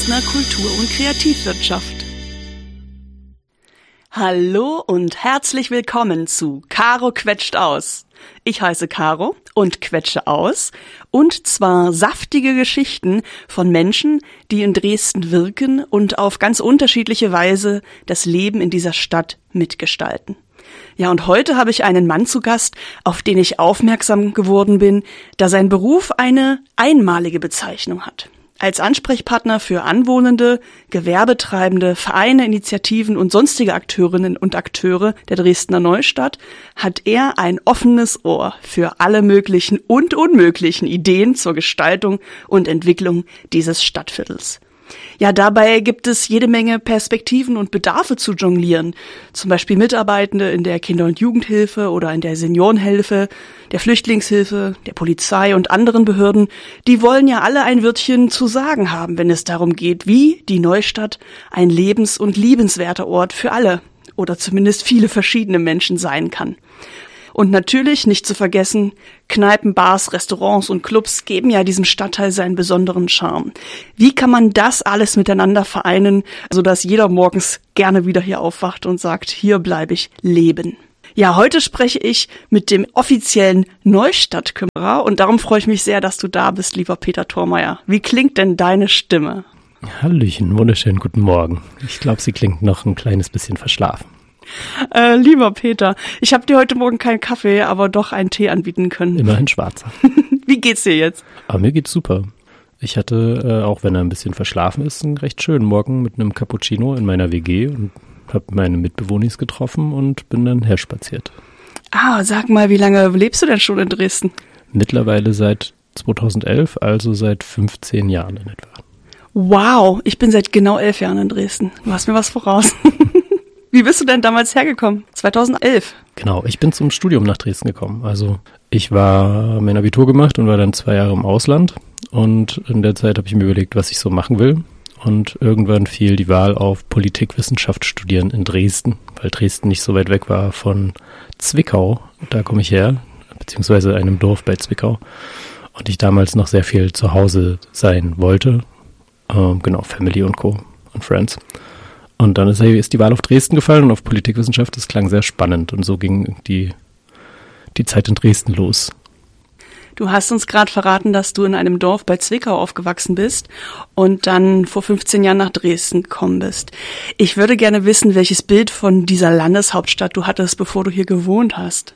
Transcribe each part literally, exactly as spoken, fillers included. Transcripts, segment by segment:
Dresdner Kultur- und Kreativwirtschaft. Hallo und herzlich willkommen zu Caro quetscht aus. Ich heiße Caro und quetsche aus, und zwar saftige Geschichten von Menschen, die in Dresden wirken und auf ganz unterschiedliche Weise das Leben in dieser Stadt mitgestalten. Ja, und heute habe ich einen Mann zu Gast, auf den ich aufmerksam geworden bin, da sein Beruf eine einmalige Bezeichnung hat. Als Ansprechpartner für Anwohnende, Gewerbetreibende, Vereine, Initiativen und sonstige Akteurinnen und Akteure der Dresdner Neustadt hat er ein offenes Ohr für alle möglichen und unmöglichen Ideen zur Gestaltung und Entwicklung dieses Stadtviertels. Ja, dabei gibt es jede Menge Perspektiven und Bedarfe zu jonglieren. Zum Beispiel Mitarbeitende in der Kinder- und Jugendhilfe oder in der Seniorenhilfe, der Flüchtlingshilfe, der Polizei und anderen Behörden. Die wollen ja alle ein Wörtchen zu sagen haben, wenn es darum geht, wie die Neustadt ein lebens- und liebenswerter Ort für alle oder zumindest viele verschiedene Menschen sein kann. Und natürlich, nicht zu vergessen, Kneipen, Bars, Restaurants und Clubs geben ja diesem Stadtteil seinen besonderen Charme. Wie kann man das alles miteinander vereinen, sodass jeder morgens gerne wieder hier aufwacht und sagt, hier bleibe ich leben? Ja, heute spreche ich mit dem offiziellen Neustadtkümmerer und darum freue ich mich sehr, dass du da bist, lieber Peter Thormeyer. Wie klingt denn deine Stimme? Hallöchen, wunderschönen guten Morgen. Ich glaube, sie klingt noch ein kleines bisschen verschlafen. Äh, lieber Peter, ich habe dir heute Morgen keinen Kaffee, aber doch einen Tee anbieten können. Immerhin schwarzer. Wie geht's dir jetzt? Aber mir geht's super. Ich hatte, äh, auch wenn er ein bisschen verschlafen ist, einen recht schönen Morgen mit einem Cappuccino in meiner W G und habe meine Mitbewohnis getroffen und bin dann herspaziert. Ah, sag mal, wie lange lebst du denn schon in Dresden? Mittlerweile seit zweitausendelf, also seit fünfzehn Jahren in etwa. Wow, ich bin seit genau elf Jahren in Dresden. Du hast mir was voraus. Wie bist du denn damals hergekommen? zweitausendelf? Genau, ich bin zum Studium nach Dresden gekommen. Also ich war mein Abitur gemacht und war dann zwei Jahre im Ausland. Und in der Zeit habe ich mir überlegt, was ich so machen will. Und irgendwann fiel die Wahl auf Politikwissenschaft studieren in Dresden, weil Dresden nicht so weit weg war von Zwickau. Da komme ich her, beziehungsweise einem Dorf bei Zwickau. Und ich damals noch sehr viel zu Hause sein wollte. Ähm, genau, Family und Co. und Friends. Und dann ist, ist die Wahl auf Dresden gefallen und auf Politikwissenschaft. Das klang sehr spannend und so ging die, die Zeit in Dresden los. Du hast uns gerade verraten, dass du in einem Dorf bei Zwickau aufgewachsen bist und dann vor fünfzehn Jahren nach Dresden gekommen bist. Ich würde gerne wissen, welches Bild von dieser Landeshauptstadt du hattest, bevor du hier gewohnt hast.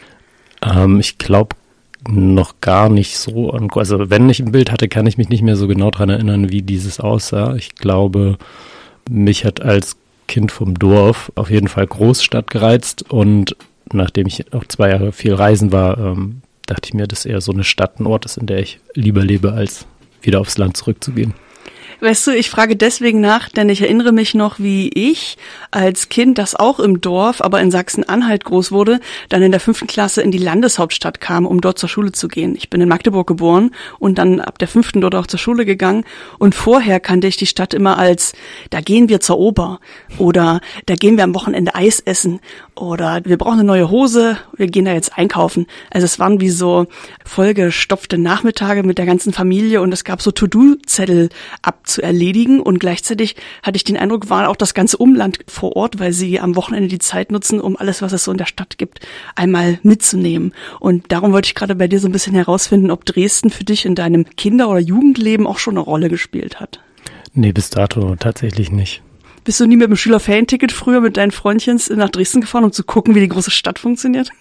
Ähm, ich glaube noch gar nicht so. Also wenn ich ein Bild hatte, kann ich mich nicht mehr so genau daran erinnern, wie dieses aussah. Ich glaube, mich hat als Kind vom Dorf auf jeden Fall Großstadt gereizt und nachdem ich auch zwei Jahre viel reisen war, ähm, dachte ich mir, dass eher so eine Stadt ein Ort ist, in der ich lieber lebe, als wieder aufs Land zurückzugehen. Weißt du, ich frage deswegen nach, denn ich erinnere mich noch, wie ich als Kind, das auch im Dorf, aber in Sachsen-Anhalt groß wurde, dann in der fünften Klasse in die Landeshauptstadt kam, um dort zur Schule zu gehen. Ich bin in Magdeburg geboren und dann ab der fünften dort auch zur Schule gegangen. Und vorher kannte ich die Stadt immer als, da gehen wir zur Oper oder da gehen wir am Wochenende Eis essen oder wir brauchen eine neue Hose, wir gehen da jetzt einkaufen. Also es waren wie so vollgestopfte Nachmittage mit der ganzen Familie und es gab so To-Do-Zettel ab zu erledigen und gleichzeitig hatte ich den Eindruck, war auch das ganze Umland vor Ort, weil sie am Wochenende die Zeit nutzen, um alles, was es so in der Stadt gibt, einmal mitzunehmen. Und darum wollte ich gerade bei dir so ein bisschen herausfinden, ob Dresden für dich in deinem Kinder- oder Jugendleben auch schon eine Rolle gespielt hat. Nee, bis dato tatsächlich nicht. Bist du nie mit dem Schüler-Ferienticket früher mit deinen Freundchens nach Dresden gefahren, um zu gucken, wie die große Stadt funktioniert?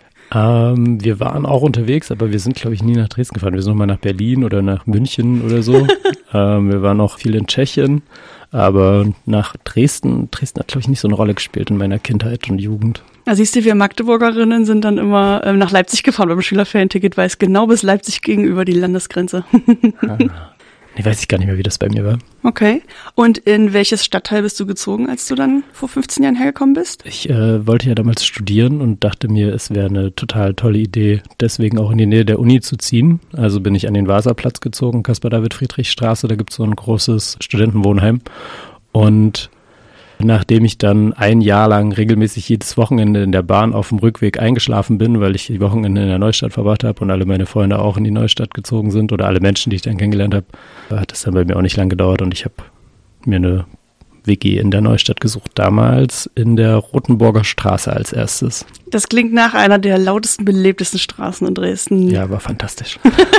Ähm, wir waren auch unterwegs, aber wir sind, glaube ich, nie nach Dresden gefahren. Wir sind nochmal nach Berlin oder nach München oder so. ähm, wir waren auch viel in Tschechien, aber nach Dresden, Dresden hat, glaube ich, nicht so eine Rolle gespielt in meiner Kindheit und Jugend. Ja, siehst du, wir Magdeburgerinnen sind dann immer ähm, nach Leipzig gefahren beim Schüler-Ferienticket, weil es genau bis Leipzig gegenüber die Landesgrenze. ah. Nee, weiß ich gar nicht mehr, wie das bei mir war. Okay. Und in welches Stadtteil bist du gezogen, als du dann vor fünfzehn Jahren hergekommen bist? Ich äh, wollte ja damals studieren und dachte mir, es wäre eine total tolle Idee, deswegen auch in die Nähe der Uni zu ziehen. Also bin ich an den Vasaplatz gezogen, Caspar-David-Friedrich-Straße, da gibt es so ein großes Studentenwohnheim. Und nachdem ich dann ein Jahr lang regelmäßig jedes Wochenende in der Bahn auf dem Rückweg eingeschlafen bin, weil ich die Wochenende in der Neustadt verbracht habe und alle meine Freunde auch in die Neustadt gezogen sind oder alle Menschen, die ich dann kennengelernt habe, hat es dann bei mir auch nicht lang gedauert und ich habe mir eine W G in der Neustadt gesucht, damals in der Rothenburger Straße als erstes. Das klingt nach einer der lautesten, belebtesten Straßen in Dresden. Ja, war fantastisch.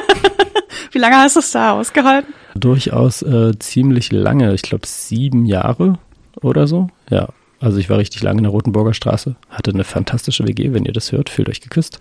Wie lange hast du es da ausgehalten? Durchaus äh, ziemlich lange, ich glaube sieben Jahre oder so. Ja, also ich war richtig lange in der Rothenburger Straße, hatte eine fantastische W G, wenn ihr das hört, fühlt euch geküsst.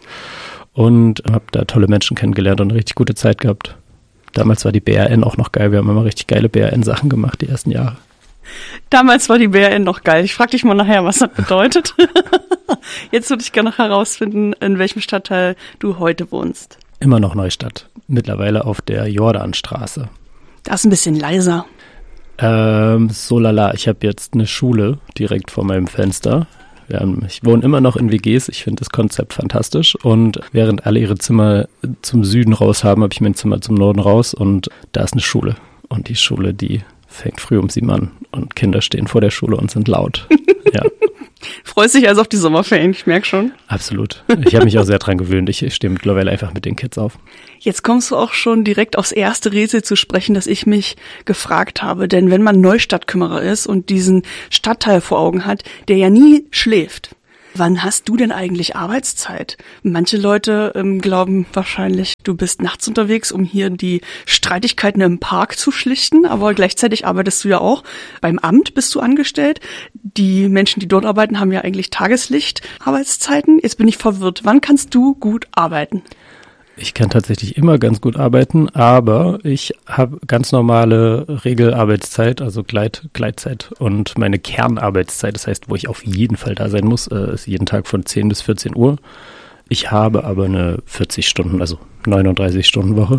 Und habe da tolle Menschen kennengelernt und eine richtig gute Zeit gehabt. Damals war die B R N auch noch geil, wir haben immer richtig geile B R N-Sachen gemacht, die ersten Jahre. Damals war die B R N noch geil. Ich frag dich mal nachher, was das bedeutet. Jetzt würde ich gerne noch herausfinden, in welchem Stadtteil du heute wohnst. Immer noch Neustadt. Mittlerweile auf der Jordanstraße. Da ist ein bisschen leiser. Ähm, so lala. Ich habe jetzt eine Schule direkt vor meinem Fenster. Wir haben, ich wohne immer noch in W Gs. Ich finde das Konzept fantastisch. Und während alle ihre Zimmer zum Süden raus haben, habe ich mein Zimmer zum Norden raus. Und da ist eine Schule. Und die Schule, die fängt früh um sieben an und Kinder stehen vor der Schule und sind laut. Ja. Freust dich also auf die Sommerferien, ich merke schon. Absolut. Ich habe mich auch sehr dran gewöhnt. Ich stehe mittlerweile einfach mit den Kids auf. Jetzt kommst du auch schon direkt aufs erste Rätsel zu sprechen, das ich mich gefragt habe. Denn wenn man Neustadtkümmerer ist und diesen Stadtteil vor Augen hat, der ja nie schläft, wann hast du denn eigentlich Arbeitszeit? Manche Leute ähm, glauben wahrscheinlich, du bist nachts unterwegs, um hier die Streitigkeiten im Park zu schlichten, aber gleichzeitig arbeitest du ja auch. Beim Amt bist du angestellt. Die Menschen, die dort arbeiten, haben ja eigentlich Tageslicht, Arbeitszeiten. Jetzt bin ich verwirrt. Wann kannst du gut arbeiten? Ich kann tatsächlich immer ganz gut arbeiten, aber ich habe ganz normale Regelarbeitszeit, also Gleit, Gleitzeit und meine Kernarbeitszeit, das heißt, wo ich auf jeden Fall da sein muss, äh, ist jeden Tag von zehn bis vierzehn Uhr. Ich habe aber eine vierzig Stunden, also neununddreißig Stunden Woche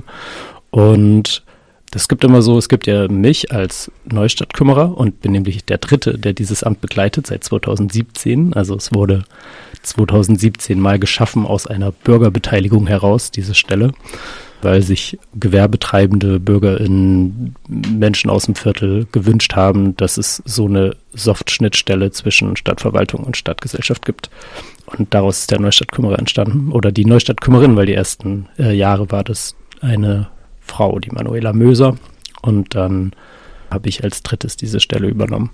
und das gibt immer so, es gibt ja mich als Neustadtkümmerer und bin nämlich der Dritte, der dieses Amt begleitet seit zweitausendsiebzehn. Also es wurde zweitausendsiebzehn mal geschaffen aus einer Bürgerbeteiligung heraus, diese Stelle, weil sich gewerbetreibende BürgerInnen, Menschen aus dem Viertel gewünscht haben, dass es so eine Soft-Schnittstelle zwischen Stadtverwaltung und Stadtgesellschaft gibt. Und daraus ist der Neustadtkümmerer entstanden oder die Neustadtkümmerin, weil die ersten äh, Jahre war das eine Frau, die Manuela Möser, und dann habe ich als drittes diese Stelle übernommen.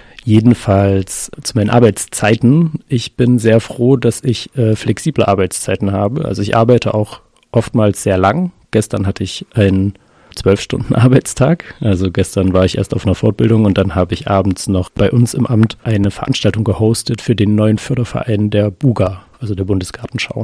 Jedenfalls zu meinen Arbeitszeiten. Ich bin sehr froh, dass ich äh, flexible Arbeitszeiten habe. Also ich arbeite auch oftmals sehr lang. Gestern hatte ich einen zwölf Stunden Arbeitstag. Also gestern war ich erst auf einer Fortbildung und dann habe ich abends noch bei uns im Amt eine Veranstaltung gehostet für den neuen Förderverein der BUGA, also der Bundesgartenschau.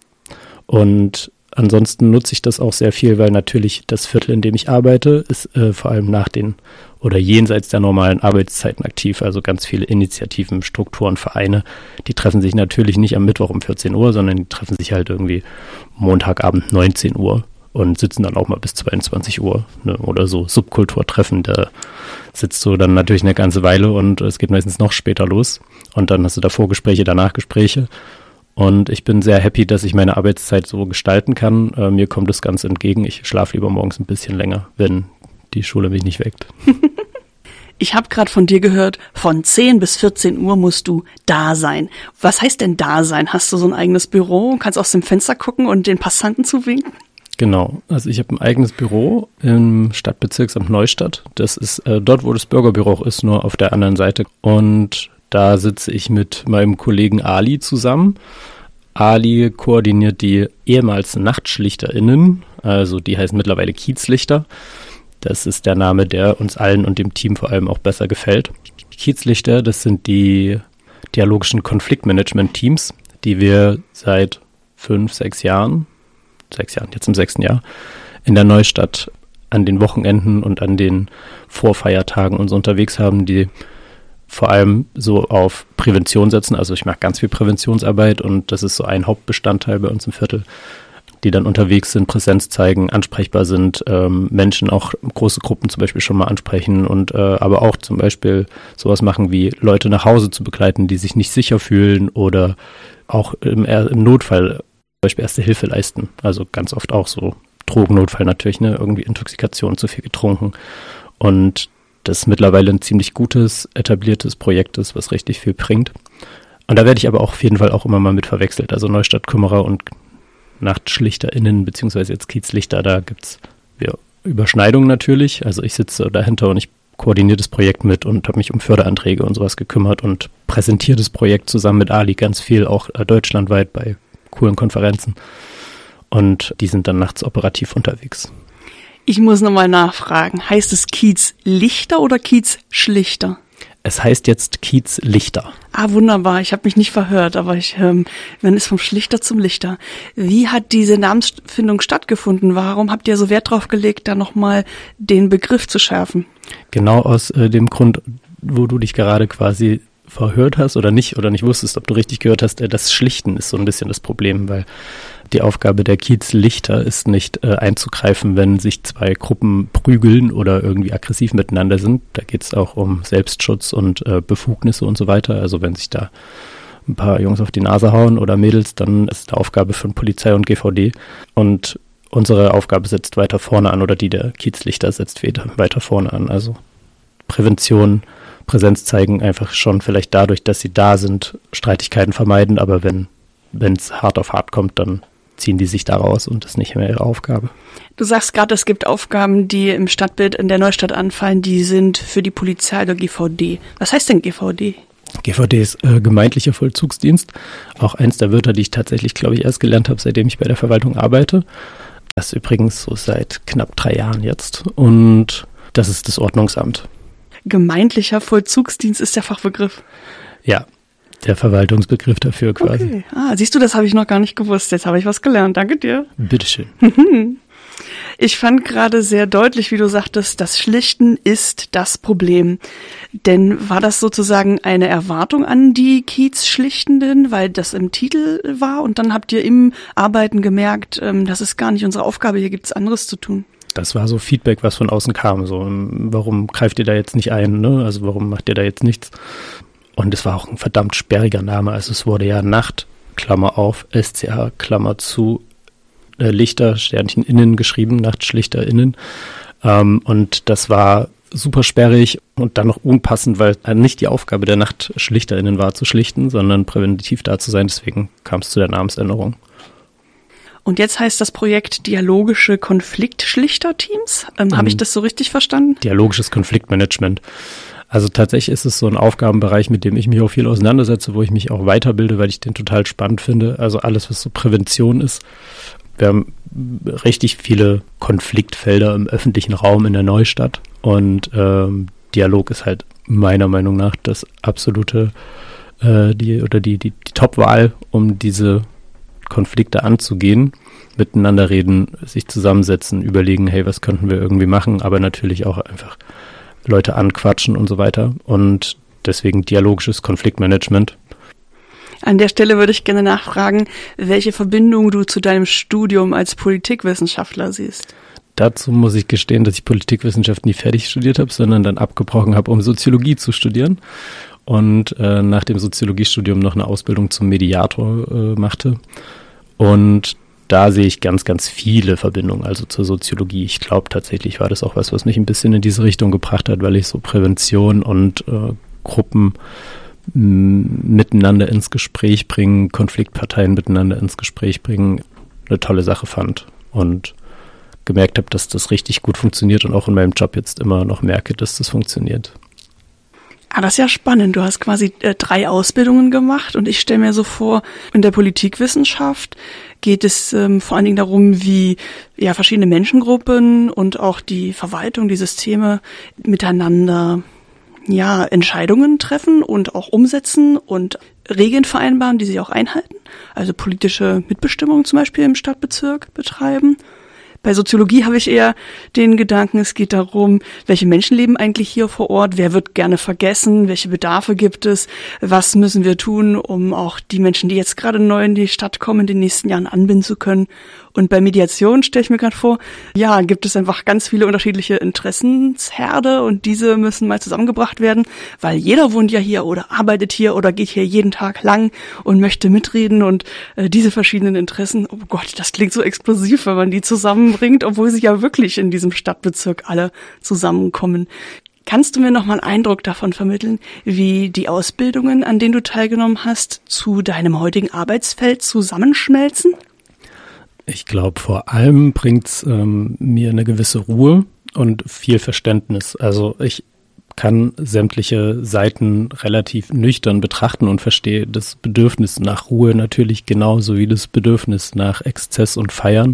Und ansonsten nutze ich das auch sehr viel, weil natürlich das Viertel, in dem ich arbeite, ist äh, vor allem nach den oder jenseits der normalen Arbeitszeiten aktiv. Also ganz viele Initiativen, Strukturen, Vereine, die treffen sich natürlich nicht am Mittwoch um vierzehn Uhr, sondern die treffen sich halt irgendwie Montagabend neunzehn Uhr und sitzen dann auch mal bis zweiundzwanzig Uhr, ne? Oder so Subkulturtreffen, da sitzt du dann natürlich eine ganze Weile und es geht meistens noch später los und dann hast du da Vorgespräche, danach Gespräche. Und ich bin sehr happy, dass ich meine Arbeitszeit so gestalten kann. Äh, mir kommt es ganz entgegen. Ich schlafe lieber morgens ein bisschen länger, wenn die Schule mich nicht weckt. Ich habe gerade von dir gehört, von zehn bis vierzehn Uhr musst du da sein. Was heißt denn da sein? Hast du so ein eigenes Büro und kannst aus dem Fenster gucken und den Passanten zuwinken? Genau, also ich habe ein eigenes Büro im Stadtbezirksamt Neustadt. Das ist äh, dort, wo das Bürgerbüro auch ist, nur auf der anderen Seite. Und da sitze ich mit meinem Kollegen Ali zusammen. Ali koordiniert die ehemals NachtschlichterInnen, also die heißen mittlerweile Kiezlichter. Das ist der Name, der uns allen und dem Team vor allem auch besser gefällt. Kiezlichter, das sind die dialogischen Konfliktmanagement-Teams, die wir seit fünf, sechs Jahren, sechs Jahren, jetzt im sechsten Jahr, in der Neustadt an den Wochenenden und an den Vorfeiertagen uns unterwegs haben, die vor allem so auf Prävention setzen. Also ich mache ganz viel Präventionsarbeit und das ist so ein Hauptbestandteil bei uns im Viertel, die dann unterwegs sind, Präsenz zeigen, ansprechbar sind, ähm, Menschen auch große Gruppen zum Beispiel schon mal ansprechen und äh, aber auch zum Beispiel sowas machen wie Leute nach Hause zu begleiten, die sich nicht sicher fühlen oder auch im, im Notfall zum Beispiel Erste Hilfe leisten. Also ganz oft auch so Drogennotfall natürlich, ne, irgendwie Intoxikation, zu viel getrunken und das mittlerweile ein ziemlich gutes, etabliertes Projekt ist, was richtig viel bringt. Und da werde ich aber auch auf jeden Fall auch immer mal mit verwechselt. Also Neustadtkümmerer und NachtschlichterInnen, beziehungsweise jetzt Kiezlichter, da gibt's ja, Überschneidungen natürlich. Also ich sitze dahinter und ich koordiniere das Projekt mit und habe mich um Förderanträge und sowas gekümmert und präsentiere das Projekt zusammen mit Ali ganz viel, auch äh, deutschlandweit bei coolen Konferenzen. Und die sind dann nachts operativ unterwegs. Ich muss nochmal nachfragen. Heißt es Kiez-Lichter oder Kiez-Schlichter? Es heißt jetzt Kiez-Lichter. Ah, wunderbar. Ich habe mich nicht verhört, aber ich, ähm, man ist vom Schlichter zum Lichter. Wie hat diese Namensfindung stattgefunden? Warum habt ihr so Wert drauf gelegt, da nochmal den Begriff zu schärfen? Genau aus äh, dem Grund, wo du dich gerade quasi verhört hast oder nicht oder nicht wusstest, ob du richtig gehört hast, äh, das Schlichten ist so ein bisschen das Problem, weil die Aufgabe der Kiez-Lichter ist nicht äh, einzugreifen, wenn sich zwei Gruppen prügeln oder irgendwie aggressiv miteinander sind. Da geht es auch um Selbstschutz und äh, Befugnisse und so weiter. Also wenn sich da ein paar Jungs auf die Nase hauen oder Mädels, dann ist es eine Aufgabe von Polizei und G V D. Und unsere Aufgabe setzt weiter vorne an oder die der Kiez-Lichter setzt weiter vorne an. Also Prävention, Präsenz zeigen, einfach schon vielleicht dadurch, dass sie da sind, Streitigkeiten vermeiden. Aber wenn wenn es hart auf hart kommt, dann ziehen die sich da raus und das ist nicht mehr ihre Aufgabe. Du sagst gerade, es gibt Aufgaben, die im Stadtbild in der Neustadt anfallen, die sind für die Polizei oder G V D. Was heißt denn G V D? G V D ist äh, gemeindlicher Vollzugsdienst. Auch eins der Wörter, die ich tatsächlich, glaube ich, erst gelernt habe, seitdem ich bei der Verwaltung arbeite. Das ist übrigens so seit knapp drei Jahren jetzt. Und das ist das Ordnungsamt. Gemeindlicher Vollzugsdienst ist der Fachbegriff? Ja. Der Verwaltungsbegriff dafür quasi. Okay. Ah, siehst du, das habe ich noch gar nicht gewusst. Jetzt habe ich was gelernt. Danke dir. Bitteschön. Ich fand gerade sehr deutlich, wie du sagtest, das Schlichten ist das Problem. Denn war das sozusagen eine Erwartung an die Kiez-Schlichtenden, weil das im Titel war und dann habt ihr im Arbeiten gemerkt, das ist gar nicht unsere Aufgabe, hier gibt's anderes zu tun? Das war so Feedback, was von außen kam. So, warum greift ihr da jetzt nicht ein? Ne? Also warum macht ihr da jetzt nichts? Und es war auch ein verdammt sperriger Name. Also es wurde ja Nacht, Klammer auf, S C H, Klammer zu, äh, Lichter, Sternchen innen geschrieben, Nachtschlichter innen. Ähm, und das war super sperrig und dann noch unpassend, weil nicht die Aufgabe der NachtschlichterInnen war zu schlichten, sondern präventiv da zu sein. Deswegen kam es zu der Namensänderung. Und jetzt heißt das Projekt Dialogische Konfliktschlichterteams. Ähm, ähm, Habe ich das so richtig verstanden? Dialogisches Konfliktmanagement. Also tatsächlich ist es so ein Aufgabenbereich, mit dem ich mich auch viel auseinandersetze, wo ich mich auch weiterbilde, weil ich den total spannend finde. Also alles, was so Prävention ist. Wir haben richtig viele Konfliktfelder im öffentlichen Raum in der Neustadt und ähm, Dialog ist halt meiner Meinung nach das absolute äh, die oder die die, die Top-Wahl, um diese Konflikte anzugehen, miteinander reden, sich zusammensetzen, überlegen, hey, was könnten wir irgendwie machen, aber natürlich auch einfach Leute anquatschen und so weiter und deswegen dialogisches Konfliktmanagement. An der Stelle würde ich gerne nachfragen, welche Verbindung du zu deinem Studium als Politikwissenschaftler siehst. Dazu muss ich gestehen, dass ich Politikwissenschaft nie fertig studiert habe, sondern dann abgebrochen habe, um Soziologie zu studieren und äh, nach dem Soziologiestudium noch eine Ausbildung zum Mediator äh, machte. Und da sehe ich ganz, ganz viele Verbindungen, also zur Soziologie. Ich glaube tatsächlich war das auch was, was mich ein bisschen in diese Richtung gebracht hat, weil ich so Prävention und äh, Gruppen m, miteinander ins Gespräch bringen, Konfliktparteien miteinander ins Gespräch bringen, eine tolle Sache fand und gemerkt habe, dass das richtig gut funktioniert und auch in meinem Job jetzt immer noch merke, dass das funktioniert. Ah, das ist ja spannend. Du hast quasi äh, drei Ausbildungen gemacht und ich stelle mir so vor, in der Politikwissenschaft geht es ähm, vor allen Dingen darum, wie ja verschiedene Menschengruppen und auch die Verwaltung, die Systeme miteinander ja Entscheidungen treffen und auch umsetzen und Regeln vereinbaren, die sie auch einhalten. Also politische Mitbestimmung zum Beispiel im Stadtbezirk betreiben. Bei Soziologie habe ich eher den Gedanken, es geht darum, welche Menschen leben eigentlich hier vor Ort, wer wird gerne vergessen, welche Bedarfe gibt es, was müssen wir tun, um auch die Menschen, die jetzt gerade neu in die Stadt kommen, in den nächsten Jahren anbinden zu können. Und bei Mediation stelle ich mir gerade vor, ja, gibt es einfach ganz viele unterschiedliche Interessensherde und diese müssen mal zusammengebracht werden, weil jeder wohnt ja hier oder arbeitet hier oder geht hier jeden Tag lang und möchte mitreden und äh, diese verschiedenen Interessen, oh Gott, das klingt so explosiv, wenn man die zusammenbringt, obwohl sie ja wirklich in diesem Stadtbezirk alle zusammenkommen. Kannst du mir noch mal einen Eindruck davon vermitteln, wie die Ausbildungen, an denen du teilgenommen hast, zu deinem heutigen Arbeitsfeld zusammenschmelzen? Ich glaube, vor allem bringt es ähm, mir eine gewisse Ruhe und viel Verständnis. Also ich kann sämtliche Seiten relativ nüchtern betrachten und verstehe das Bedürfnis nach Ruhe natürlich genauso wie das Bedürfnis nach Exzess und Feiern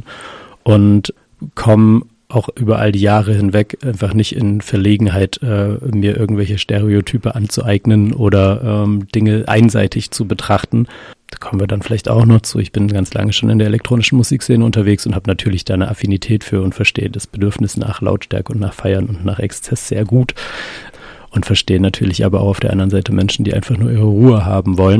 und komme auch über all die Jahre hinweg einfach nicht in Verlegenheit, äh, mir irgendwelche Stereotype anzueignen oder ähm, Dinge einseitig zu betrachten. Da kommen wir dann vielleicht auch noch zu. Ich bin ganz lange schon in der elektronischen Musikszene unterwegs und habe natürlich da eine Affinität für und verstehe das Bedürfnis nach Lautstärke und nach Feiern und nach Exzess sehr gut. Und verstehe natürlich aber auch auf der anderen Seite Menschen, die einfach nur ihre Ruhe haben wollen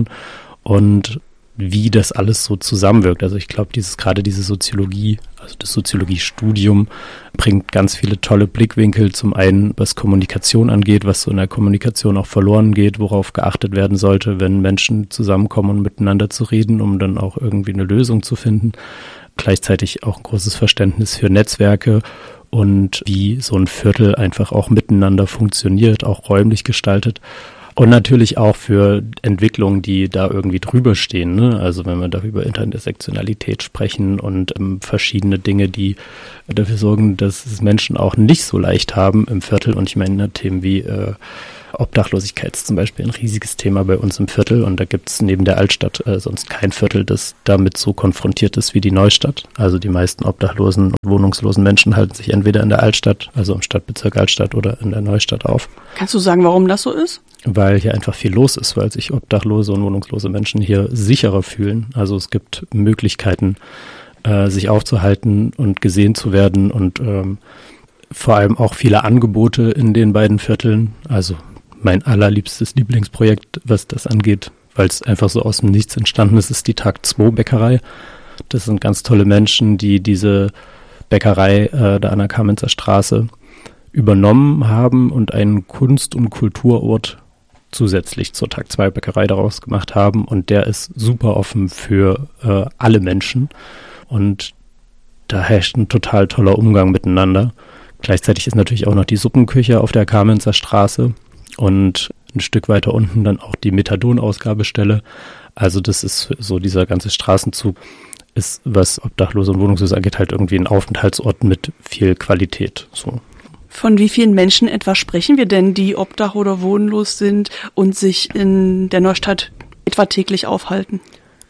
und wie das alles so zusammenwirkt. Also ich glaube, dieses gerade diese Soziologie, also das Soziologiestudium bringt ganz viele tolle Blickwinkel. Zum einen, was Kommunikation angeht, was so in der Kommunikation auch verloren geht, worauf geachtet werden sollte, wenn Menschen zusammenkommen und miteinander zu reden, um dann auch irgendwie eine Lösung zu finden. Gleichzeitig auch ein großes Verständnis für Netzwerke und wie so ein Viertel einfach auch miteinander funktioniert, auch räumlich gestaltet. Und natürlich auch für Entwicklungen, die da irgendwie drüber stehen, ne? Also wenn wir da über Intersektionalität sprechen und ähm, verschiedene Dinge, die dafür sorgen, dass es Menschen auch nicht so leicht haben im Viertel. Und ich meine, Themen wie äh, Obdachlosigkeit ist zum Beispiel ein riesiges Thema bei uns im Viertel. Und da gibt es neben der Altstadt äh, sonst kein Viertel, das damit so konfrontiert ist wie die Neustadt. Also die meisten obdachlosen und wohnungslosen Menschen halten sich entweder in der Altstadt, also im Stadtbezirk Altstadt oder in der Neustadt auf. Kannst du sagen, warum das so ist? Weil hier einfach viel los ist, weil sich obdachlose und wohnungslose Menschen hier sicherer fühlen. Also es gibt Möglichkeiten, äh, sich aufzuhalten und gesehen zu werden und ähm, vor allem auch viele Angebote in den beiden Vierteln. Also mein allerliebstes Lieblingsprojekt, was das angeht, weil es einfach so aus dem Nichts entstanden ist, ist die Tag zwei Bäckerei. Das sind ganz tolle Menschen, die diese Bäckerei äh, da an der Kamenzer Straße übernommen haben und einen Kunst- und Kulturort zusätzlich zur Tag zwei Bäckerei daraus gemacht haben. Und der ist super offen für äh, alle Menschen. Und da herrscht ein total toller Umgang miteinander. Gleichzeitig ist natürlich auch noch die Suppenküche auf der Kamenzer Straße und ein Stück weiter unten dann auch die Methadon-Ausgabestelle. Also das ist so, dieser ganze Straßenzug ist, was Obdachlose und Wohnungslose angeht, halt irgendwie ein Aufenthaltsort mit viel Qualität. So. Von wie vielen Menschen etwa sprechen wir denn, die obdach- oder wohnlos sind und sich in der Neustadt etwa täglich aufhalten?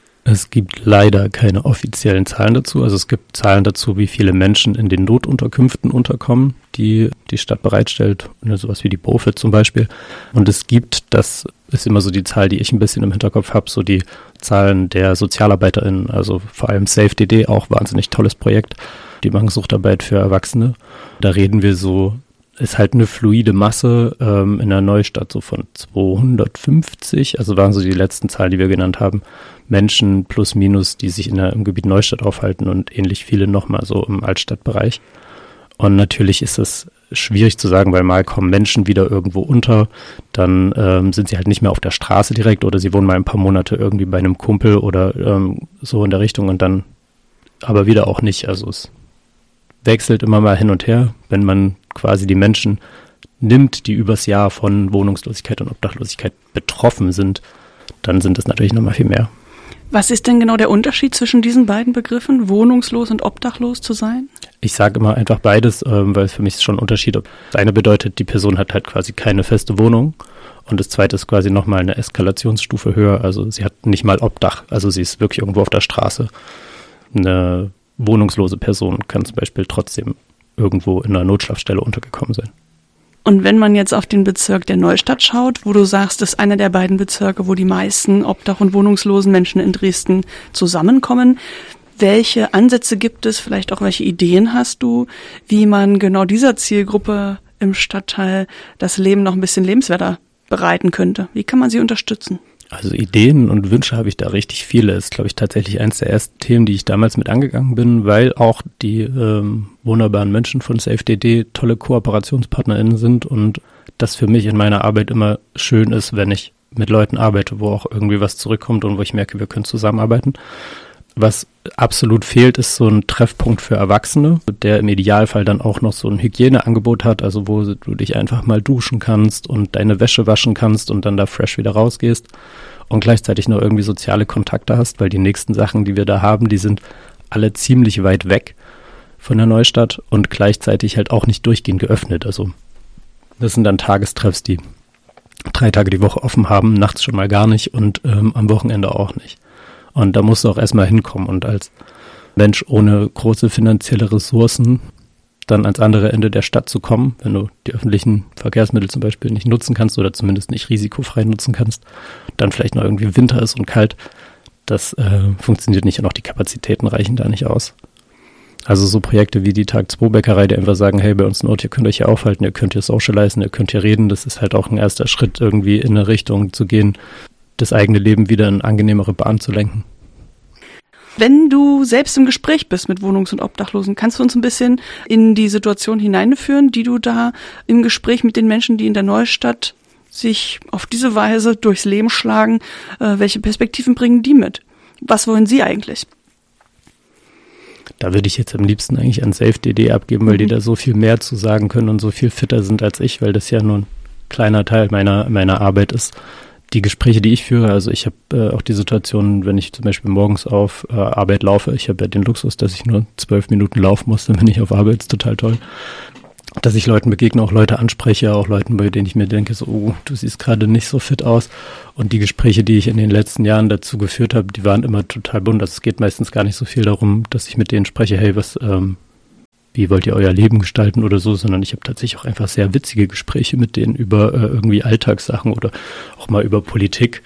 Es gibt leider keine offiziellen Zahlen dazu. Also es gibt Zahlen dazu, wie viele Menschen in den Notunterkünften unterkommen, die die Stadt bereitstellt, sowas wie die BOFIT zum Beispiel. Und es gibt, das ist immer so die Zahl, die ich ein bisschen im Hinterkopf habe, so die Zahlen der SozialarbeiterInnen, also vor allem SafeDD, auch wahnsinnig tolles Projekt. Die machen Suchtarbeit für Erwachsene. Da reden wir so, ist halt eine fluide Masse ähm, in der Neustadt so von zweihundertfünfzig, also waren so die letzten Zahlen, die wir genannt haben, Menschen plus minus, die sich in der, im Gebiet Neustadt aufhalten und ähnlich viele nochmal so im Altstadtbereich. Und natürlich ist es schwierig zu sagen, weil mal kommen Menschen wieder irgendwo unter, dann ähm, sind sie halt nicht mehr auf der Straße direkt oder sie wohnen mal ein paar Monate irgendwie bei einem Kumpel oder ähm, so in der Richtung und dann aber wieder auch nicht. Also es wechselt immer mal hin und her, wenn man quasi die Menschen nimmt, die übers Jahr von Wohnungslosigkeit und Obdachlosigkeit betroffen sind, dann sind es natürlich nochmal viel mehr. Was ist denn genau der Unterschied zwischen diesen beiden Begriffen, wohnungslos und obdachlos zu sein? Ich sage immer einfach beides, ähm, weil für mich ist schon ein Unterschied. Das eine bedeutet, die Person hat halt quasi keine feste Wohnung und das zweite ist quasi nochmal eine Eskalationsstufe höher. Also sie hat nicht mal Obdach, also sie ist wirklich irgendwo auf der Straße. Eine wohnungslose Person kann zum Beispiel trotzdem irgendwo in einer Notschlafstelle untergekommen sein. Und wenn man jetzt auf den Bezirk der Neustadt schaut, wo du sagst, das ist einer der beiden Bezirke, wo die meisten obdach- und wohnungslosen Menschen in Dresden zusammenkommen, welche Ansätze gibt es, vielleicht auch welche Ideen hast du, wie man genau dieser Zielgruppe im Stadtteil das Leben noch ein bisschen lebenswerter bereiten könnte? Wie kann man sie unterstützen? Also Ideen und Wünsche habe ich da richtig viele. Das ist, glaube ich, tatsächlich eines der ersten Themen, die ich damals mit angegangen bin, weil auch die ähm, wunderbaren Menschen von SafeDD tolle KooperationspartnerInnen sind und das für mich in meiner Arbeit immer schön ist, wenn ich mit Leuten arbeite, wo auch irgendwie was zurückkommt und wo ich merke, wir können zusammenarbeiten. Was absolut fehlt, ist so ein Treffpunkt für Erwachsene, der im Idealfall dann auch noch so ein Hygieneangebot hat, also wo du dich einfach mal duschen kannst und deine Wäsche waschen kannst und dann da fresh wieder rausgehst und gleichzeitig noch irgendwie soziale Kontakte hast, weil die nächsten Sachen, die wir da haben, die sind alle ziemlich weit weg von der Neustadt und gleichzeitig halt auch nicht durchgehend geöffnet. Also Das sind dann Tagestreffs, die drei Tage die Woche offen haben, nachts schon mal gar nicht und ähm, am Wochenende auch nicht. Und da musst du auch erstmal hinkommen und als Mensch ohne große finanzielle Ressourcen dann ans andere Ende der Stadt zu kommen, wenn du die öffentlichen Verkehrsmittel zum Beispiel nicht nutzen kannst oder zumindest nicht risikofrei nutzen kannst, dann vielleicht noch irgendwie Winter ist und kalt, das äh, funktioniert nicht und auch die Kapazitäten reichen da nicht aus. Also so Projekte wie die Tag zwei Bäckerei, die einfach sagen, hey, bei uns ein Ort, ihr könnt euch hier aufhalten, ihr könnt hier socialisen, ihr könnt hier reden, das ist halt auch ein erster Schritt, irgendwie in eine Richtung zu gehen, das eigene Leben wieder in angenehmere Bahn zu lenken. Wenn du selbst im Gespräch bist mit Wohnungs- und Obdachlosen, kannst du uns ein bisschen in die Situation hineinführen, die du da im Gespräch mit den Menschen, die in der Neustadt sich auf diese Weise durchs Leben schlagen, äh, welche Perspektiven bringen die mit? Was wollen sie eigentlich? Da würde ich jetzt am liebsten eigentlich an Safe punkt de abgeben, weil mhm. die da so viel mehr zu sagen können und so viel fitter sind als ich, weil das ja nur ein kleiner Teil meiner, meiner Arbeit ist. Die Gespräche, die ich führe, also ich habe äh, auch die Situation, wenn ich zum Beispiel morgens auf äh, Arbeit laufe, ich habe ja den Luxus, dass ich nur zwölf Minuten laufen muss, dann bin ich auf Arbeit, ist total toll. Dass ich Leuten begegne, auch Leute anspreche, auch Leuten, bei denen ich mir denke, so, oh, du siehst gerade nicht so fit aus. Und die Gespräche, die ich in den letzten Jahren dazu geführt habe, die waren immer total bunt. Also es geht meistens gar nicht so viel darum, dass ich mit denen spreche, hey, was, ähm, wie wollt ihr euer Leben gestalten oder so, sondern ich habe tatsächlich auch einfach sehr witzige Gespräche mit denen über äh, irgendwie Alltagssachen oder auch mal über Politik.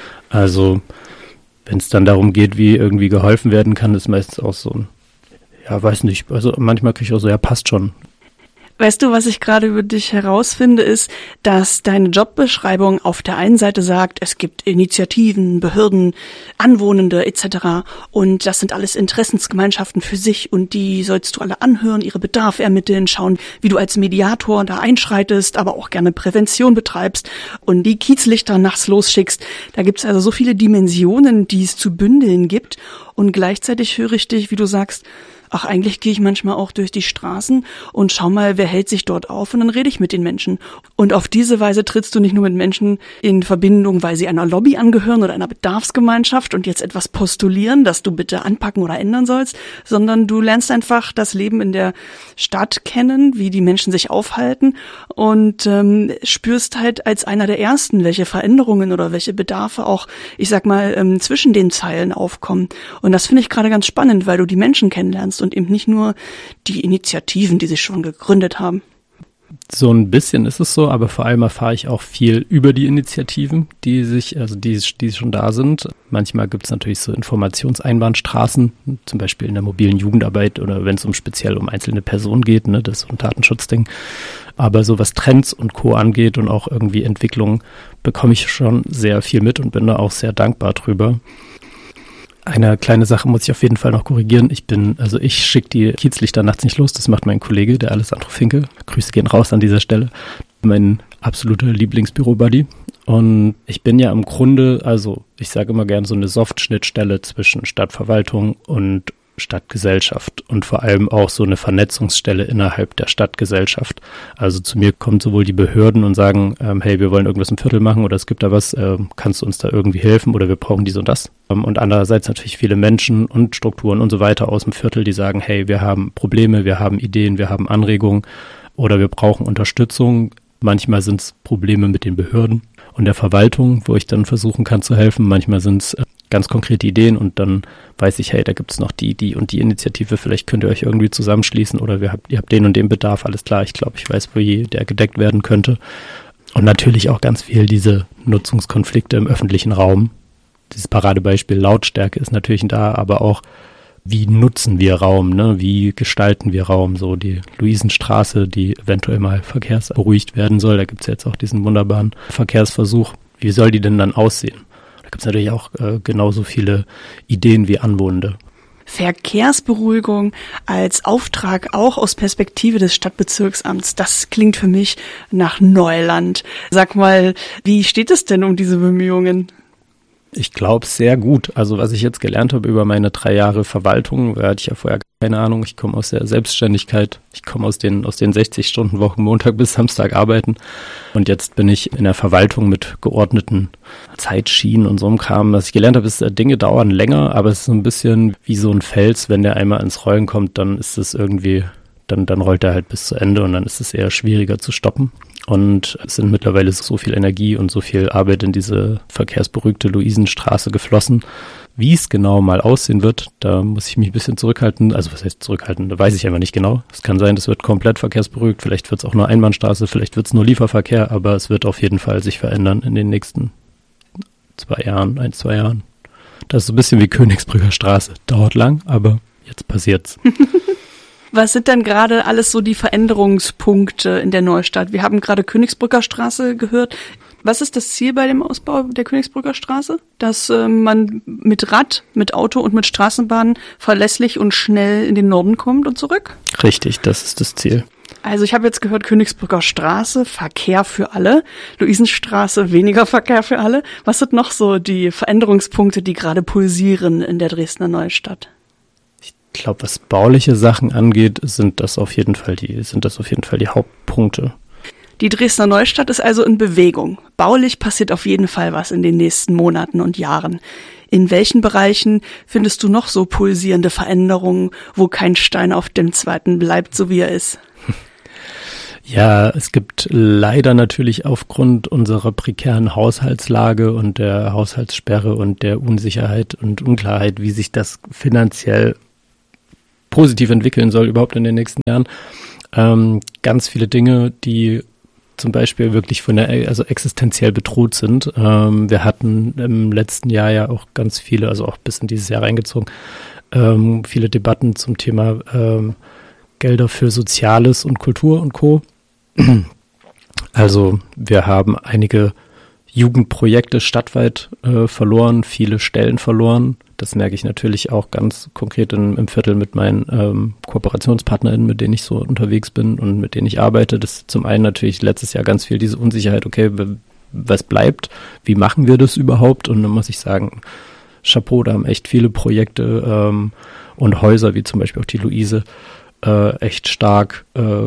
Also wenn es dann darum geht, wie irgendwie geholfen werden kann, ist meistens auch so ein, ja, weiß nicht, also manchmal kriege ich auch so, ja, passt schon. Weißt du, was ich gerade über dich herausfinde, ist, dass deine Jobbeschreibung auf der einen Seite sagt, es gibt Initiativen, Behörden, Anwohnende et cetera. Und das sind alles Interessensgemeinschaften für sich und die sollst du alle anhören, ihre Bedarfe ermitteln, schauen, wie du als Mediator da einschreitest, aber auch gerne Prävention betreibst und die Kiezlichter nachts losschickst. Da gibt es also so viele Dimensionen, die es zu bündeln gibt und gleichzeitig höre ich dich, wie du sagst, ach, eigentlich gehe ich manchmal auch durch die Straßen und schau mal, wer hält sich dort auf und dann rede ich mit den Menschen. Und auf diese Weise trittst du nicht nur mit Menschen in Verbindung, weil sie einer Lobby angehören oder einer Bedarfsgemeinschaft und jetzt etwas postulieren, das du bitte anpacken oder ändern sollst, sondern du lernst einfach das Leben in der Stadt kennen, wie die Menschen sich aufhalten und ähm, spürst halt als einer der Ersten, welche Veränderungen oder welche Bedarfe auch, ich sag mal, ähm, zwischen den Zeilen aufkommen. Und das finde ich gerade ganz spannend, weil du die Menschen kennenlernst und eben nicht nur die Initiativen, die sich schon gegründet haben. So ein bisschen ist es so, aber vor allem erfahre ich auch viel über die Initiativen, die sich, also die, die schon da sind. Manchmal gibt es natürlich so Informationseinbahnstraßen, zum Beispiel in der mobilen Jugendarbeit oder wenn es um speziell um einzelne Personen geht, ne, das ist so ein Datenschutzding. Aber so was Trends und Co. angeht und auch irgendwie Entwicklung, bekomme ich schon sehr viel mit und bin da auch sehr dankbar drüber. Eine kleine Sache muss ich auf jeden Fall noch korrigieren. Ich bin, also ich schicke die Kiezlichter nachts nicht los. Das macht mein Kollege, der Alessandro Finke. Grüße gehen raus an dieser Stelle. Mein absoluter Lieblingsbüro-Buddy. Und ich bin ja im Grunde, also ich sage immer gern so eine Soft-Schnittstelle zwischen Stadtverwaltung und Stadtgesellschaft und vor allem auch so eine Vernetzungsstelle innerhalb der Stadtgesellschaft. Also zu mir kommen sowohl die Behörden und sagen, ähm, hey, wir wollen irgendwas im Viertel machen oder es gibt da was, ähm, kannst du uns da irgendwie helfen oder wir brauchen dies und das. Ähm, und andererseits natürlich viele Menschen und Strukturen und so weiter aus dem Viertel, die sagen, hey, wir haben Probleme, wir haben Ideen, wir haben Anregungen oder wir brauchen Unterstützung. Manchmal sind es Probleme mit den Behörden und der Verwaltung, wo ich dann versuchen kann zu helfen. Manchmal sind es äh, ganz konkrete Ideen und dann weiß ich, hey, da gibt es noch die, die und die Initiative, vielleicht könnt ihr euch irgendwie zusammenschließen oder wir habt, ihr habt den und den Bedarf, alles klar, ich glaube, ich weiß, wo je der gedeckt werden könnte. Und natürlich auch ganz viel diese Nutzungskonflikte im öffentlichen Raum. Dieses Paradebeispiel Lautstärke ist natürlich da, aber auch, wie nutzen wir Raum, ne? Wie gestalten wir Raum, so die Luisenstraße, die eventuell mal verkehrsberuhigt werden soll, da gibt es jetzt auch diesen wunderbaren Verkehrsversuch, wie soll die denn dann aussehen? Da gibt es natürlich auch äh, genauso viele Ideen wie Anwohnende. Verkehrsberuhigung als Auftrag auch aus Perspektive des Stadtbezirksamts, das klingt für mich nach Neuland. Sag mal, wie steht es denn um diese Bemühungen? Ich glaube sehr gut. Also was ich jetzt gelernt habe über meine drei Jahre Verwaltung, da hatte ich ja vorher keine Ahnung. Ich komme aus der Selbstständigkeit. Ich komme aus den aus den sechzig-Stunden-Wochen Montag bis Samstag arbeiten. Und jetzt bin ich in der Verwaltung mit geordneten Zeitschienen und so einem Kram. Was ich gelernt habe, ist, Dinge dauern länger, aber es ist so ein bisschen wie so ein Fels. Wenn der einmal ins Rollen kommt, dann ist es irgendwie dann, dann rollt er halt bis zu Ende und dann ist es eher schwieriger zu stoppen. Und es sind mittlerweile so viel Energie und so viel Arbeit in diese verkehrsberuhigte Luisenstraße geflossen. Wie es genau mal aussehen wird, da muss ich mich ein bisschen zurückhalten. Also was heißt zurückhalten, da weiß ich einfach nicht genau. Es kann sein, das wird komplett verkehrsberuhigt, vielleicht wird es auch nur Einbahnstraße, vielleicht wird es nur Lieferverkehr, aber es wird auf jeden Fall sich verändern in den nächsten zwei Jahren, ein, zwei Jahren. Das ist so ein bisschen wie Königsbrücker Straße. Dauert lang, aber jetzt passiert's. Was sind denn gerade alles so die Veränderungspunkte in der Neustadt? Wir haben gerade Königsbrücker Straße gehört. Was ist das Ziel bei dem Ausbau der Königsbrücker Straße? Dass äh, man mit Rad, mit Auto und mit Straßenbahn verlässlich und schnell in den Norden kommt und zurück? Richtig, das ist das Ziel. Also ich habe jetzt gehört, Königsbrücker Straße, Verkehr für alle, Luisenstraße, weniger Verkehr für alle. Was sind noch so die Veränderungspunkte, die gerade pulsieren in der Dresdner Neustadt? Ich glaube, was bauliche Sachen angeht, sind das auf jeden Fall die, sind das auf jeden Fall die Hauptpunkte. Die Dresdner Neustadt ist also in Bewegung. Baulich passiert auf jeden Fall was in den nächsten Monaten und Jahren. In welchen Bereichen findest du noch so pulsierende Veränderungen, wo kein Stein auf dem zweiten bleibt, so wie er ist? Ja, es gibt leider natürlich aufgrund unserer prekären Haushaltslage und der Haushaltssperre und der Unsicherheit und Unklarheit, wie sich das finanziell positiv entwickeln soll überhaupt in den nächsten Jahren, ähm, ganz viele Dinge, die zum Beispiel wirklich von der, also existenziell bedroht sind. Ähm, wir hatten im letzten Jahr ja auch ganz viele, also auch bis in dieses Jahr reingezogen, ähm, viele Debatten zum Thema ähm, Gelder für Soziales und Kultur und Co. Also wir haben einige Jugendprojekte stadtweit äh, verloren, viele Stellen verloren. Das merke ich natürlich auch ganz konkret in, im Viertel mit meinen ähm, KooperationspartnerInnen, mit denen ich so unterwegs bin und mit denen ich arbeite. Das ist zum einen natürlich letztes Jahr ganz viel diese Unsicherheit, okay, was bleibt, wie machen wir das überhaupt? Und dann muss ich sagen, Chapeau, da haben echt viele Projekte ähm, und Häuser, wie zum Beispiel auch die Luise, äh, echt stark äh,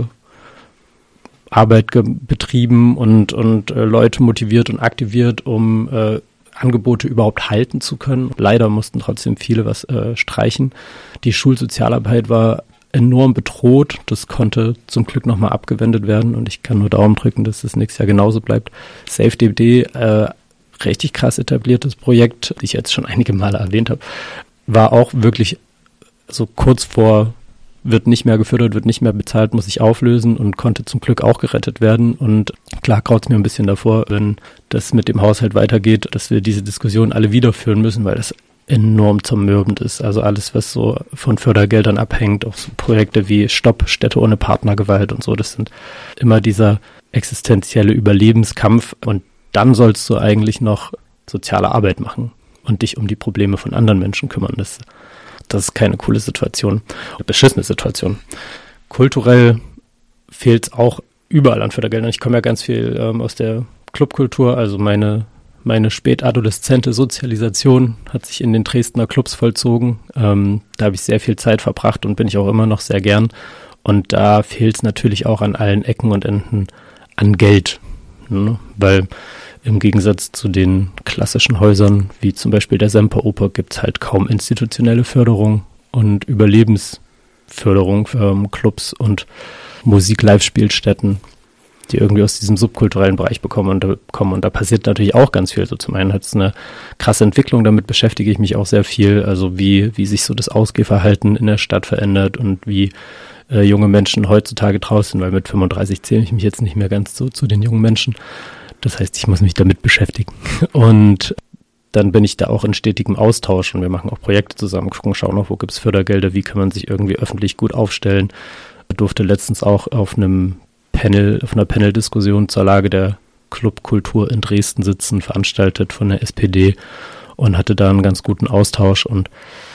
Arbeit ge- betrieben und, und äh, Leute motiviert und aktiviert, um äh, Angebote überhaupt halten zu können. Leider mussten trotzdem viele was äh, streichen. Die Schulsozialarbeit war enorm bedroht. Das konnte zum Glück nochmal abgewendet werden und ich kann nur Daumen drücken, dass das nächstes Jahr genauso bleibt. SafeDD, äh, richtig krass etabliertes Projekt, das ich jetzt schon einige Male erwähnt habe, war auch wirklich so kurz vor, wird nicht mehr gefördert, wird nicht mehr bezahlt, muss sich auflösen und konnte zum Glück auch gerettet werden. Und klar graut's mir ein bisschen davor, wenn das mit dem Haushalt weitergeht, dass wir diese Diskussion alle wieder führen müssen, weil das enorm zermürbend ist. Also alles, was so von Fördergeldern abhängt, auch so Projekte wie Stopp, Städte ohne Partnergewalt und so, das sind immer dieser existenzielle Überlebenskampf. Und dann sollst du eigentlich noch soziale Arbeit machen und dich um die Probleme von anderen Menschen kümmern. Das Das ist keine coole Situation, eine beschissene Situation. Kulturell fehlt es auch überall an Fördergeldern. Ich komme ja ganz viel ähm, aus der Clubkultur, also meine meine spätadoleszente Sozialisation hat sich in den Dresdner Clubs vollzogen. Ähm, da habe ich sehr viel Zeit verbracht und bin ich auch immer noch sehr gern. Und da fehlt es natürlich auch an allen Ecken und Enden an Geld, ne? Weil im Gegensatz zu den klassischen Häusern, wie zum Beispiel der Semperoper, gibt es halt kaum institutionelle Förderung und Überlebensförderung für ähm, Clubs und Musik-Live-Spielstätten, die irgendwie aus diesem subkulturellen Bereich bekommen und da, kommen. Und da passiert natürlich auch ganz viel. So zum einen hat es eine krasse Entwicklung, damit beschäftige ich mich auch sehr viel. Also wie, wie sich so das Ausgehverhalten in der Stadt verändert und wie äh, junge Menschen heutzutage draußen, weil mit fünfunddreißig zähle ich mich jetzt nicht mehr ganz so zu den jungen Menschen. Das heißt, ich muss mich damit beschäftigen. Und dann bin ich da auch in stetigem Austausch und wir machen auch Projekte zusammen, gucken, schauen auch, wo gibt es Fördergelder, wie kann man sich irgendwie öffentlich gut aufstellen. Ich durfte letztens auch auf einem Panel, auf einer Panel-Diskussion zur Lage der Clubkultur in Dresden sitzen, veranstaltet von der S P D und hatte da einen ganz guten Austausch. Und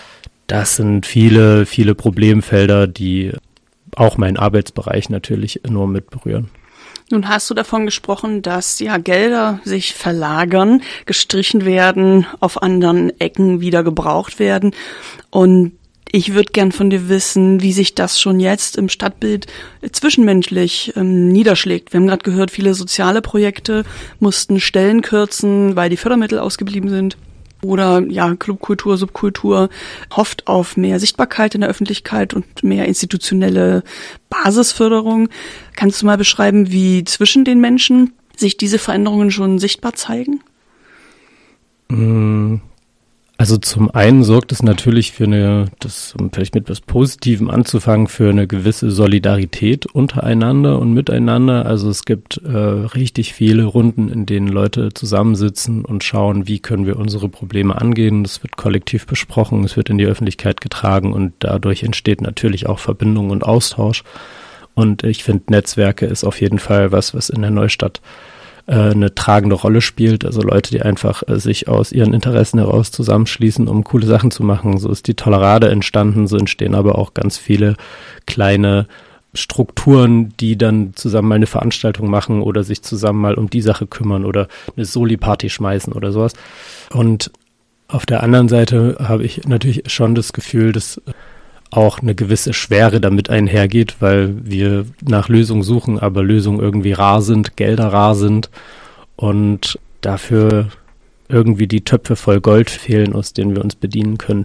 das sind viele, viele Problemfelder, die auch meinen Arbeitsbereich natürlich enorm mit berühren. Nun hast du davon gesprochen, dass ja Gelder sich verlagern, gestrichen werden, auf anderen Ecken wieder gebraucht werden. Und ich würde gern von dir wissen, wie sich das schon jetzt im Stadtbild zwischenmenschlich ähm, niederschlägt. Wir haben gerade gehört, viele soziale Projekte mussten Stellen kürzen, weil die Fördermittel ausgeblieben sind. oder ja, Clubkultur, Subkultur hofft auf mehr Sichtbarkeit in der Öffentlichkeit und mehr institutionelle Basisförderung. Kannst du mal beschreiben, wie zwischen den Menschen sich diese Veränderungen schon sichtbar zeigen? Also zum einen sorgt es natürlich für eine, das, um vielleicht mit etwas Positivem anzufangen, für eine gewisse Solidarität untereinander und miteinander. Also es gibt äh, richtig viele Runden, in denen Leute zusammensitzen und schauen, wie können wir unsere Probleme angehen. Das wird kollektiv besprochen, es wird in die Öffentlichkeit getragen und dadurch entsteht natürlich auch Verbindung und Austausch. Und ich finde, Netzwerke ist auf jeden Fall was, was in der Neustadt eine tragende Rolle spielt, also Leute, die einfach äh, sich aus ihren Interessen heraus zusammenschließen, um coole Sachen zu machen. So ist die Tolerade entstanden, so entstehen aber auch ganz viele kleine Strukturen, die dann zusammen mal eine Veranstaltung machen oder sich zusammen mal um die Sache kümmern oder eine Soli-Party schmeißen oder sowas. Und auf der anderen Seite habe ich natürlich schon das Gefühl, dass auch eine gewisse Schwere damit einhergeht, weil wir nach Lösungen suchen, aber Lösungen irgendwie rar sind, Gelder rar sind und dafür irgendwie die Töpfe voll Gold fehlen, aus denen wir uns bedienen können.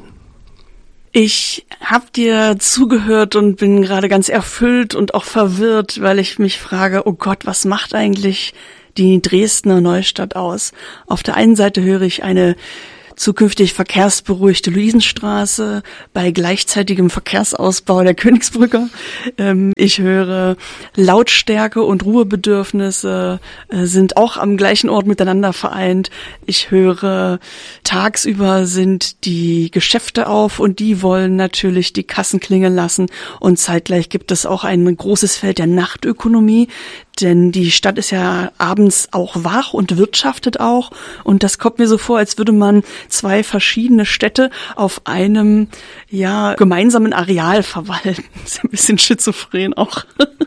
Ich habe dir zugehört und bin gerade ganz erfüllt und auch verwirrt, weil ich mich frage, oh Gott, was macht eigentlich die Dresdner Neustadt aus? Auf der einen Seite höre ich eine zukünftig verkehrsberuhigte Luisenstraße bei gleichzeitigem Verkehrsausbau der Königsbrücke. Ähm, ich höre, Lautstärke und Ruhebedürfnisse äh, sind auch am gleichen Ort miteinander vereint. Ich höre, tagsüber sind die Geschäfte auf und die wollen natürlich die Kassen klingeln lassen. Und zeitgleich gibt es auch ein großes Feld der Nachtökonomie, denn die Stadt ist ja abends auch wach und wirtschaftet auch. Und das kommt mir so vor, als würde man zwei verschiedene Städte auf einem ja gemeinsamen Areal verwalten. Das ist ein bisschen schizophren auch.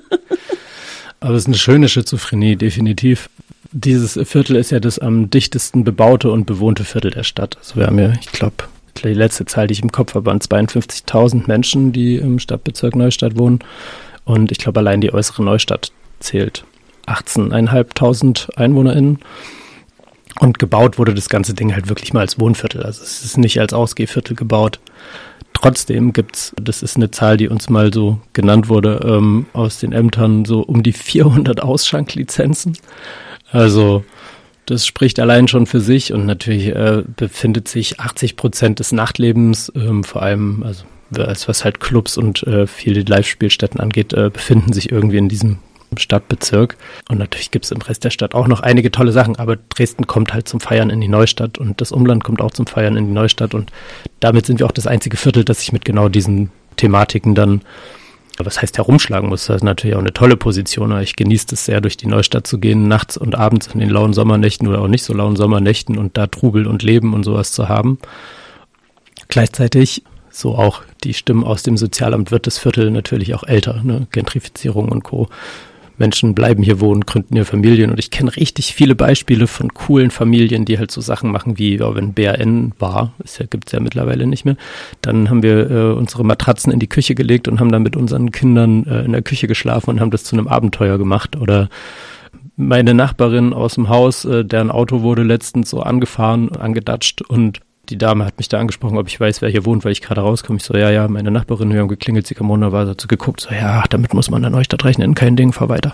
Aber es ist eine schöne Schizophrenie, definitiv. Dieses Viertel ist ja das am dichtesten bebaute und bewohnte Viertel der Stadt. Also wir haben ja, ich glaube, die letzte Zahl, die ich im Kopf habe, waren zweiundfünfzigtausend Menschen, die im Stadtbezirk Neustadt wohnen. Und ich glaube, allein die äußere Neustadt zählt achtzehntausendfünfhundert EinwohnerInnen. Und gebaut wurde das ganze Ding halt wirklich mal als Wohnviertel. Also es ist nicht als Ausgehviertel gebaut. Trotzdem gibt's, das ist eine Zahl, die uns mal so genannt wurde, ähm, aus den Ämtern, so um die vierhundert Ausschanklizenzen. Also das spricht allein schon für sich und natürlich äh, befindet sich achtzig Prozent des Nachtlebens, ähm, vor allem, also was halt Clubs und äh, viele Live-Spielstätten angeht, äh, befinden sich irgendwie in diesem Stadtbezirk. Und natürlich gibt es im Rest der Stadt auch noch einige tolle Sachen, aber Dresden kommt halt zum Feiern in die Neustadt und das Umland kommt auch zum Feiern in die Neustadt und damit sind wir auch das einzige Viertel, das sich mit genau diesen Thematiken dann, was heißt herumschlagen muss. Das ist natürlich auch eine tolle Position, aber ich genieße es sehr, durch die Neustadt zu gehen, nachts und abends in den lauen Sommernächten oder auch nicht so lauen Sommernächten und da Trubel und Leben und sowas zu haben. Gleichzeitig so auch die Stimmen aus dem Sozialamt wird das Viertel natürlich auch älter, ne? Gentrifizierung und Co. Menschen bleiben hier wohnen, gründen hier Familien und ich kenne richtig viele Beispiele von coolen Familien, die halt so Sachen machen wie, ja, wenn B R N war, es ja, gibt's ja mittlerweile nicht mehr, dann haben wir äh, unsere Matratzen in die Küche gelegt und haben dann mit unseren Kindern äh, in der Küche geschlafen und haben das zu einem Abenteuer gemacht. Oder meine Nachbarin aus dem Haus, äh, deren Auto wurde letztens so angefahren, angedatscht und die Dame hat mich da angesprochen, ob ich weiß, wer hier wohnt, weil ich gerade rauskomme. Ich so, ja, ja, meine Nachbarin, wir haben geklingelt, sie kam runter, war dazu geguckt, so, ja, damit muss man an Neustadt rechnen, kein Ding, fahr weiter.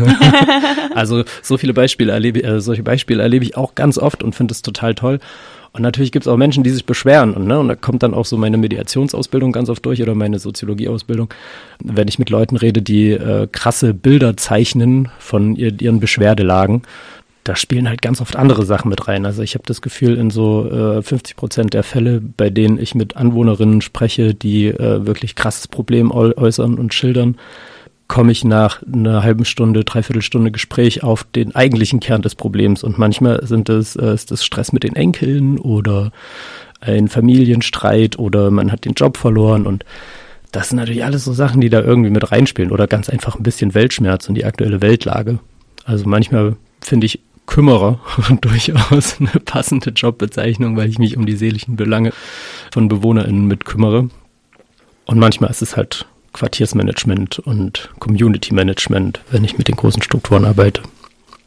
Also so viele Beispiele erlebe äh, solche Beispiele erlebe ich auch ganz oft und finde es total toll. Und natürlich gibt es auch Menschen, die sich beschweren und, ne, und da kommt dann auch so meine Mediationsausbildung ganz oft durch oder meine Soziologieausbildung, wenn ich mit Leuten rede, die äh, krasse Bilder zeichnen von ihr, ihren Beschwerdelagen. Da spielen halt ganz oft andere Sachen mit rein. Also ich habe das Gefühl, in so äh, fünfzig Prozent der Fälle, bei denen ich mit Anwohnerinnen spreche, die äh, wirklich krasses Problem äu- äußern und schildern, komme ich nach einer halben Stunde, dreiviertel Stunde Gespräch auf den eigentlichen Kern des Problems. Und manchmal sind es, äh, ist das Stress mit den Enkeln oder ein Familienstreit oder man hat den Job verloren. Und das sind natürlich alles so Sachen, die da irgendwie mit reinspielen. Oder ganz einfach ein bisschen Weltschmerz und die aktuelle Weltlage. Also manchmal finde ich Kümmerer durchaus eine passende Jobbezeichnung, weil ich mich um die seelischen Belange von BewohnerInnen mit kümmere. Und manchmal ist es halt Quartiersmanagement und Community Management, wenn ich mit den großen Strukturen arbeite.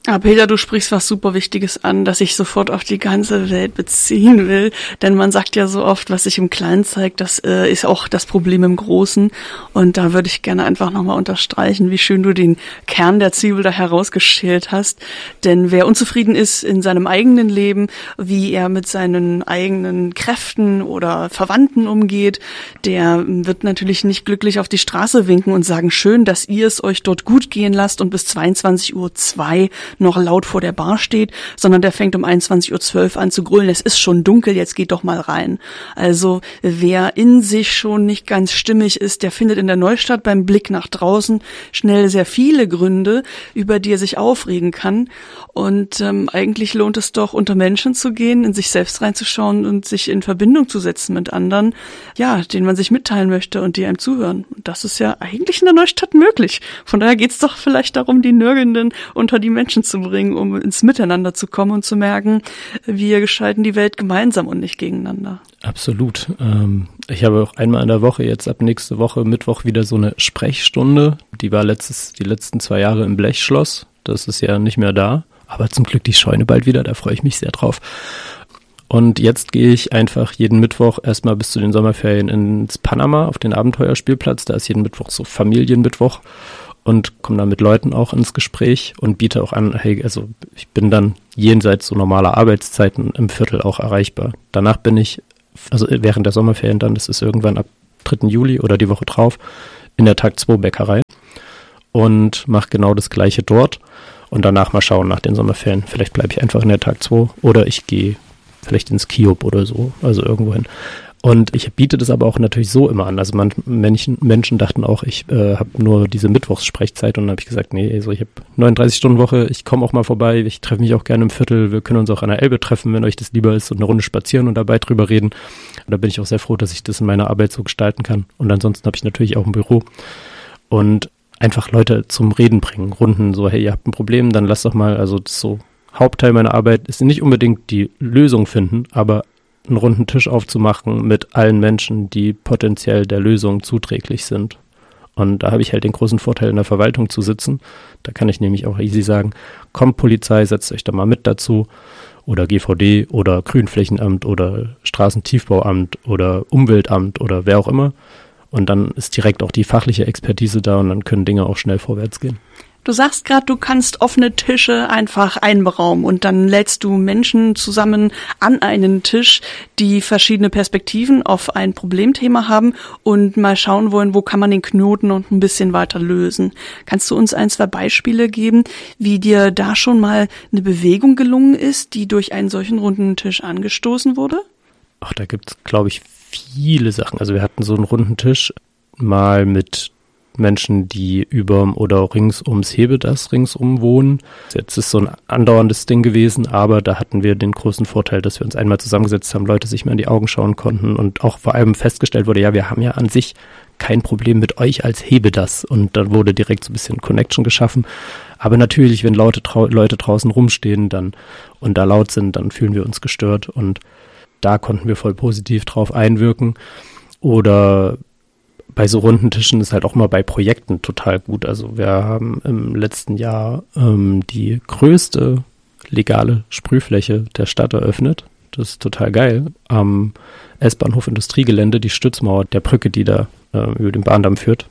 Ah, Peter, du sprichst was super Wichtiges an, das ich sofort auf die ganze Welt beziehen will. Denn man sagt ja so oft, was sich im Kleinen zeigt, das äh, ist auch das Problem im Großen. Und da würde ich gerne einfach nochmal unterstreichen, wie schön du den Kern der Zwiebel da herausgeschält hast. Denn wer unzufrieden ist in seinem eigenen Leben, wie er mit seinen eigenen Kräften oder Verwandten umgeht, der wird natürlich nicht glücklich auf die Straße winken und sagen, schön, dass ihr es euch dort gut gehen lasst und bis zweiundzwanzig Uhr zwei noch laut vor der Bar steht, sondern der fängt um einundzwanzig Uhr zwölf an zu grölen. Es ist schon dunkel, jetzt geht doch mal rein. Also wer in sich schon nicht ganz stimmig ist, der findet in der Neustadt beim Blick nach draußen schnell sehr viele Gründe, über die er sich aufregen kann. Und ähm, eigentlich lohnt es doch, unter Menschen zu gehen, in sich selbst reinzuschauen und sich in Verbindung zu setzen mit anderen, ja, denen man sich mitteilen möchte und die einem zuhören. Und das ist ja eigentlich in der Neustadt möglich. Von daher geht's doch vielleicht darum, die Nörgelnden unter die Menschen zu bringen, um ins Miteinander zu kommen und zu merken, wir gestalten die Welt gemeinsam und nicht gegeneinander. Absolut. Ähm, ich habe auch einmal in der Woche, jetzt ab nächste Woche Mittwoch, wieder so eine Sprechstunde. Die war letztes, die letzten zwei Jahre im Blechschloss. Das ist ja nicht mehr da. Aber zum Glück die Scheune bald wieder, da freue ich mich sehr drauf. Und jetzt gehe ich einfach jeden Mittwoch erstmal bis zu den Sommerferien ins Panama auf den Abenteuerspielplatz. Da ist jeden Mittwoch so Familienmittwoch. Und komme dann mit Leuten auch ins Gespräch und biete auch an, hey, also ich bin dann jenseits so normaler Arbeitszeiten im Viertel auch erreichbar. Danach bin ich, also während der Sommerferien dann, das ist irgendwann ab dritten Juli oder die Woche drauf, in der Tag zwei Bäckerei und mache genau das Gleiche dort und danach mal schauen nach den Sommerferien. Vielleicht bleibe ich einfach in der Tag zwei oder ich gehe vielleicht ins Kiosk oder so, also irgendwo hin. Und ich biete das aber auch natürlich so immer an. Also man, Menschen, Menschen dachten auch, ich äh, habe nur diese Mittwochssprechzeit und dann habe ich gesagt, nee, also ich habe neununddreißig Stunden Woche, ich komme auch mal vorbei, ich treffe mich auch gerne im Viertel, wir können uns auch an der Elbe treffen, wenn euch das lieber ist und eine Runde spazieren und dabei drüber reden. Und da bin ich auch sehr froh, dass ich das in meiner Arbeit so gestalten kann. Und ansonsten habe ich natürlich auch ein Büro und einfach Leute zum Reden bringen, Runden so, hey, ihr habt ein Problem, dann lasst doch mal, also das ist so Hauptteil meiner Arbeit ist nicht unbedingt die Lösung finden, aber einen runden Tisch aufzumachen mit allen Menschen, die potenziell der Lösung zuträglich sind. Und da habe ich halt den großen Vorteil, in der Verwaltung zu sitzen. Da kann ich nämlich auch easy sagen, kommt Polizei, setzt euch da mal mit dazu. Oder G V D oder Grünflächenamt oder Straßentiefbauamt oder Umweltamt oder wer auch immer. Und dann ist direkt auch die fachliche Expertise da und dann können Dinge auch schnell vorwärts gehen. Du sagst gerade, du kannst offene Tische einfach einberaumen und dann lädst du Menschen zusammen an einen Tisch, die verschiedene Perspektiven auf ein Problemthema haben und mal schauen wollen, wo kann man den Knoten und ein bisschen weiter lösen. Kannst du uns ein, zwei Beispiele geben, wie dir da schon mal eine Bewegung gelungen ist, die durch einen solchen runden Tisch angestoßen wurde? Ach, da gibt's, glaube ich, viele Sachen. Also wir hatten so einen runden Tisch mal mit Menschen, die über oder rings ums Hebedas ringsum wohnen. Jetzt ist so ein andauerndes Ding gewesen, aber da hatten wir den großen Vorteil, dass wir uns einmal zusammengesetzt haben, Leute sich mal in die Augen schauen konnten und auch vor allem festgestellt wurde, ja, wir haben ja an sich kein Problem mit euch als Hebedas und dann wurde direkt so ein bisschen Connection geschaffen. Aber natürlich, wenn Leute, trau- Leute draußen rumstehen dann und da laut sind, dann fühlen wir uns gestört und da konnten wir voll positiv drauf einwirken. Oder bei so runden Tischen ist halt auch mal bei Projekten total gut. Also wir haben im letzten Jahr ähm, die größte legale Sprühfläche der Stadt eröffnet. Das ist total geil. Am S-Bahnhof Industriegelände, die Stützmauer der Brücke, die da äh, über den Bahndamm führt.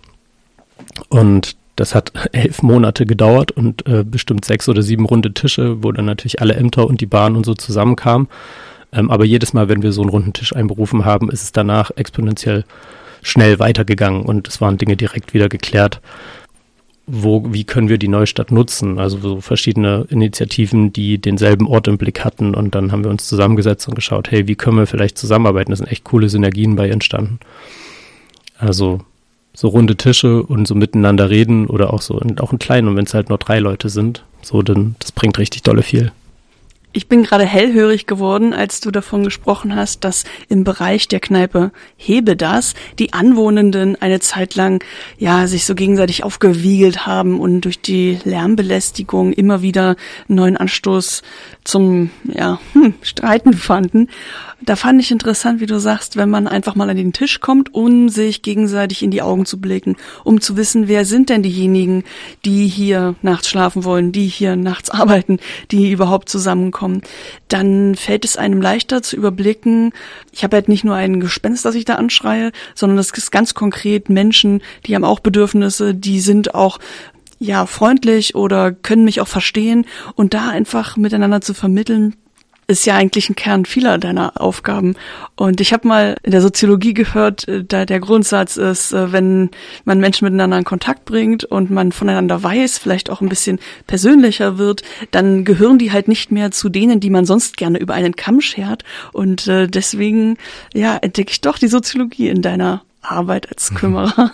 Und das hat elf Monate gedauert und äh, bestimmt sechs oder sieben runde Tische, wo dann natürlich alle Ämter und die Bahn und so zusammenkamen. Ähm, aber jedes Mal, wenn wir so einen runden Tisch einberufen haben, ist es danach exponentiell schnell weitergegangen und es waren Dinge direkt wieder geklärt. Wo, wie können wir die Neustadt nutzen? Also so verschiedene Initiativen, die denselben Ort im Blick hatten und dann haben wir uns zusammengesetzt und geschaut, hey, wie können wir vielleicht zusammenarbeiten? Da sind echt coole Synergien bei entstanden. Also so runde Tische und so miteinander reden oder auch so, auch in kleinen und wenn es halt nur drei Leute sind, so dann, das bringt richtig dolle viel. Ich bin gerade hellhörig geworden, als du davon gesprochen hast, dass im Bereich der Kneipe Hebedas die Anwohnenden eine Zeit lang ja sich so gegenseitig aufgewiegelt haben und durch die Lärmbelästigung immer wieder einen neuen Anstoß zum ja hm, Streiten fanden. Da fand ich interessant, wie du sagst, wenn man einfach mal an den Tisch kommt, um sich gegenseitig in die Augen zu blicken, um zu wissen, wer sind denn diejenigen, die hier nachts schlafen wollen, die hier nachts arbeiten, die überhaupt zusammenkommen. Dann fällt es einem leichter zu überblicken. Ich habe halt nicht nur ein Gespenst, das ich da anschreie, sondern das ist ganz konkret Menschen, die haben auch Bedürfnisse, die sind auch ja freundlich oder können mich auch verstehen, und da einfach miteinander zu vermitteln, ist ja eigentlich ein Kern vieler deiner Aufgaben. Und ich habe mal in der Soziologie gehört, da der Grundsatz ist, wenn man Menschen miteinander in Kontakt bringt und man voneinander weiß, vielleicht auch ein bisschen persönlicher wird, dann gehören die halt nicht mehr zu denen, die man sonst gerne über einen Kamm schert. Und deswegen ja entdecke ich doch die Soziologie in deiner Arbeit als Kümmerer.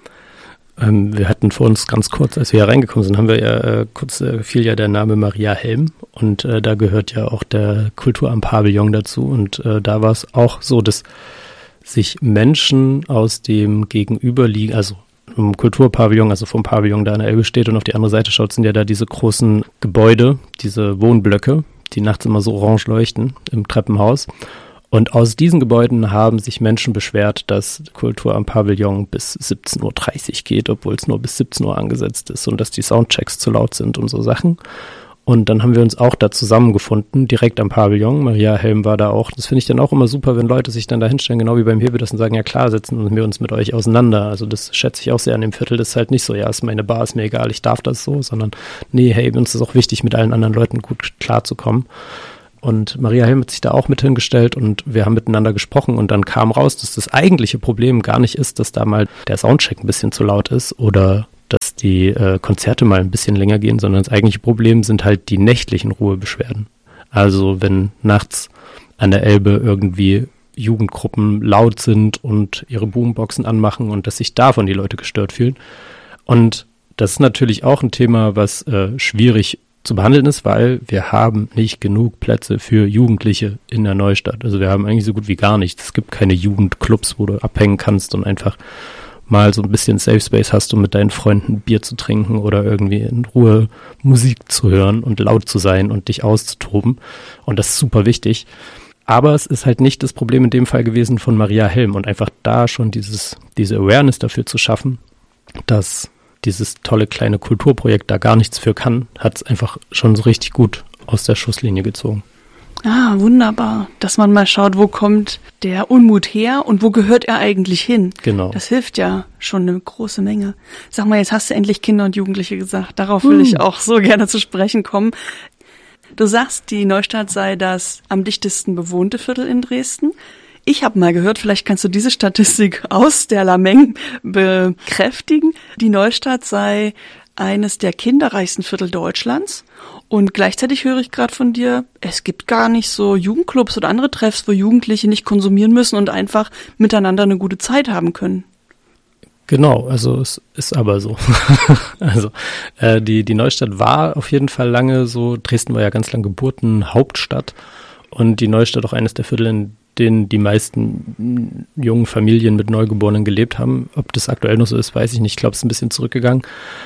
Ähm, wir hatten vor uns ganz kurz, als wir hier reingekommen sind, haben wir ja äh, kurz, äh, fiel ja der Name Maria Helm, und äh, da gehört ja auch der Kulturamt Pavillon dazu, und äh, da war es auch so, dass sich Menschen aus dem Gegenüberliegen, also im Kulturpavillon, also vom Pavillon da an der Elbe steht und auf die andere Seite schaut, sind ja da diese großen Gebäude, diese Wohnblöcke, die nachts immer so orange leuchten im Treppenhaus. Und aus diesen Gebäuden haben sich Menschen beschwert, dass Kultur am Pavillon bis siebzehn Uhr dreißig geht, obwohl es nur bis siebzehn Uhr angesetzt ist, und dass die Soundchecks zu laut sind und so Sachen. Und dann haben wir uns auch da zusammengefunden, direkt am Pavillon. Maria Helm war da auch. Das finde ich dann auch immer super, wenn Leute sich dann da hinstellen, genau wie beim Hebedas, und sagen, ja klar, setzen wir uns mit euch auseinander. Also das schätze ich auch sehr an dem Viertel. Das ist halt nicht so, ja, ist meine Bar, ist mir egal, ich darf das so, sondern nee, hey, uns ist auch wichtig, mit allen anderen Leuten gut klarzukommen. Und Maria Helm hat sich da auch mit hingestellt, und wir haben miteinander gesprochen, und dann kam raus, dass das eigentliche Problem gar nicht ist, dass da mal der Soundcheck ein bisschen zu laut ist oder dass die äh, Konzerte mal ein bisschen länger gehen, sondern das eigentliche Problem sind halt die nächtlichen Ruhebeschwerden. Also wenn nachts an der Elbe irgendwie Jugendgruppen laut sind und ihre Boomboxen anmachen und dass sich davon die Leute gestört fühlen. Und das ist natürlich auch ein Thema, was äh, schwierig zu behandeln ist, weil wir haben nicht genug Plätze für Jugendliche in der Neustadt. Also wir haben eigentlich so gut wie gar nichts. Es gibt keine Jugendclubs, wo du abhängen kannst und einfach mal so ein bisschen Safe Space hast, um mit deinen Freunden Bier zu trinken oder irgendwie in Ruhe Musik zu hören und laut zu sein und dich auszutoben. Und das ist super wichtig. Aber es ist halt nicht das Problem in dem Fall gewesen von Maria Helm, und einfach da schon dieses diese Awareness dafür zu schaffen, dass dieses tolle kleine Kulturprojekt da gar nichts für kann, hat es einfach schon so richtig gut aus der Schusslinie gezogen. Ah, wunderbar, dass man mal schaut, wo kommt der Unmut her und wo gehört er eigentlich hin. Genau. Das hilft ja schon eine große Menge. Sag mal, jetzt hast du endlich Kinder und Jugendliche gesagt. Darauf will hm. ich auch so gerne zu sprechen kommen. Du sagst, die Neustadt sei das am dichtesten bewohnte Viertel in Dresden. Ich habe mal gehört, vielleicht kannst du diese Statistik aus der Lameng bekräftigen. Die Neustadt sei eines der kinderreichsten Viertel Deutschlands. Und gleichzeitig höre ich gerade von dir, es gibt gar nicht so Jugendclubs oder andere Treffs, wo Jugendliche nicht konsumieren müssen und einfach miteinander eine gute Zeit haben können. Genau, also es ist aber so. also äh, die, die Neustadt war auf jeden Fall lange so, Dresden war ja ganz lange Geburtenhauptstadt, und die Neustadt auch eines der Viertel, in denen die meisten jungen Familien mit Neugeborenen gelebt haben. Ob das aktuell noch so ist, weiß ich nicht. Ich glaube, es ist ein bisschen zurückgegangen.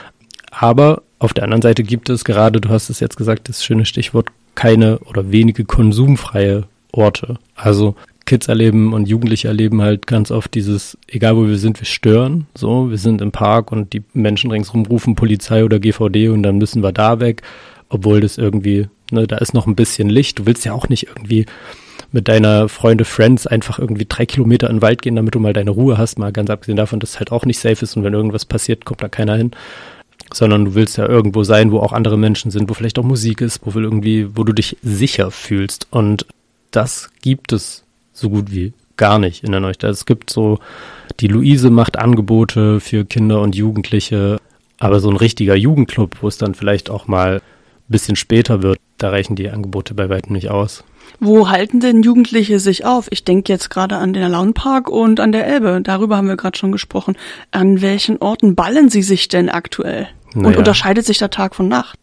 Aber auf der anderen Seite gibt es gerade, du hast es jetzt gesagt, das schöne Stichwort, keine oder wenige konsumfreie Orte. Also Kids erleben und Jugendliche erleben halt ganz oft dieses, egal wo wir sind, wir stören. So, wir sind im Park und die Menschen ringsrum rufen Polizei oder G V D und dann müssen wir da weg, obwohl das irgendwie, ne, da ist noch ein bisschen Licht. Du willst ja auch nicht irgendwie mit deiner Freunde Friends einfach irgendwie drei Kilometer in den Wald gehen, damit du mal deine Ruhe hast, mal ganz abgesehen davon, dass es halt auch nicht safe ist und wenn irgendwas passiert, kommt da keiner hin. Sondern du willst ja irgendwo sein, wo auch andere Menschen sind, wo vielleicht auch Musik ist, wo du irgendwie, wo du dich sicher fühlst. Und das gibt es so gut wie gar nicht in der Neustadt. Es gibt so, die Luise macht Angebote für Kinder und Jugendliche, aber so ein richtiger Jugendclub, wo es dann vielleicht auch mal ein bisschen später wird, da reichen die Angebote bei weitem nicht aus. Wo halten denn Jugendliche sich auf? Ich denke jetzt gerade an den Alaunpark und an der Elbe. Darüber haben wir gerade schon gesprochen. An welchen Orten ballen sie sich denn aktuell? Naja. Und unterscheidet sich der Tag von Nacht?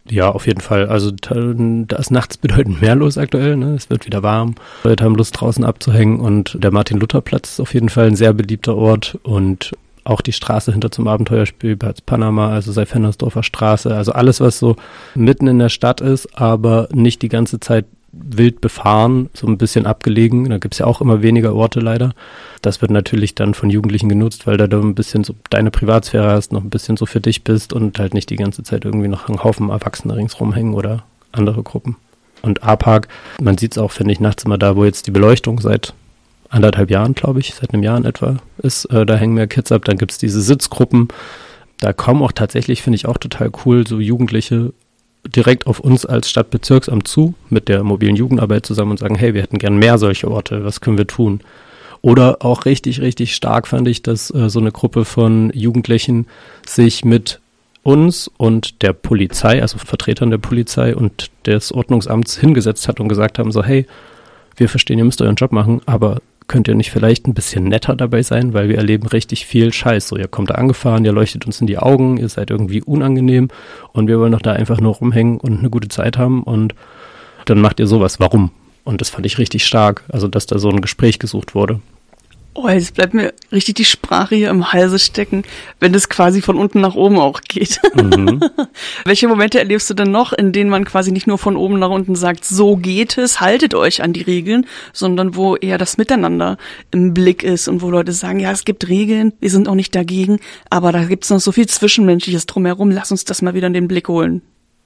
Ja, auf jeden Fall. Also da ist nachts bedeutend mehr los aktuell. Ne? Es wird wieder warm. Leute haben Lust, draußen abzuhängen. Und der Martin-Luther-Platz ist auf jeden Fall ein sehr beliebter Ort. Und auch die Straße hinter zum Abenteuerspielplatz Panama, also Seifendersdorfer Straße. Also alles, was so mitten in der Stadt ist, aber nicht die ganze Zeit wild befahren, so ein bisschen abgelegen. Da gibt's ja auch immer weniger Orte leider. Das wird natürlich dann von Jugendlichen genutzt, weil da du ein bisschen so deine Privatsphäre hast, noch ein bisschen so für dich bist und halt nicht die ganze Zeit irgendwie noch einen Haufen Erwachsene ringsrum hängen oder andere Gruppen. Und A-Park, man sieht's auch, finde ich, nachts immer da, wo jetzt die Beleuchtung seit anderthalb Jahren, glaube ich, seit einem Jahr in etwa ist. Äh, da hängen mehr Kids ab. Dann gibt's diese Sitzgruppen. Da kommen auch tatsächlich, finde ich auch total cool, so Jugendliche direkt auf uns als Stadtbezirksamt zu, mit der mobilen Jugendarbeit zusammen und sagen, hey, wir hätten gern mehr solche Orte, was können wir tun? Oder auch richtig, richtig stark fand ich, dass äh, so eine Gruppe von Jugendlichen sich mit uns und der Polizei, also Vertretern der Polizei und des Ordnungsamts hingesetzt hat und gesagt haben, so, hey, wir verstehen, ihr müsst euren Job machen, aber könnt ihr nicht vielleicht ein bisschen netter dabei sein, weil wir erleben richtig viel Scheiß. So, ihr kommt da angefahren, ihr leuchtet uns in die Augen, ihr seid irgendwie unangenehm und wir wollen doch da einfach nur rumhängen und eine gute Zeit haben und dann macht ihr sowas. Warum? Und das fand ich richtig stark, also dass da so ein Gespräch gesucht wurde. Oh, jetzt bleibt mir richtig die Sprache hier im Halse stecken, wenn das quasi von unten nach oben auch geht. Mhm. Welche Momente erlebst du denn noch, in denen man quasi nicht nur von oben nach unten sagt, so geht es, haltet euch an die Regeln, sondern wo eher das Miteinander im Blick ist und wo Leute sagen, ja, es gibt Regeln, wir sind auch nicht dagegen, aber da gibt es noch so viel Zwischenmenschliches drumherum, lass uns das mal wieder in den Blick holen.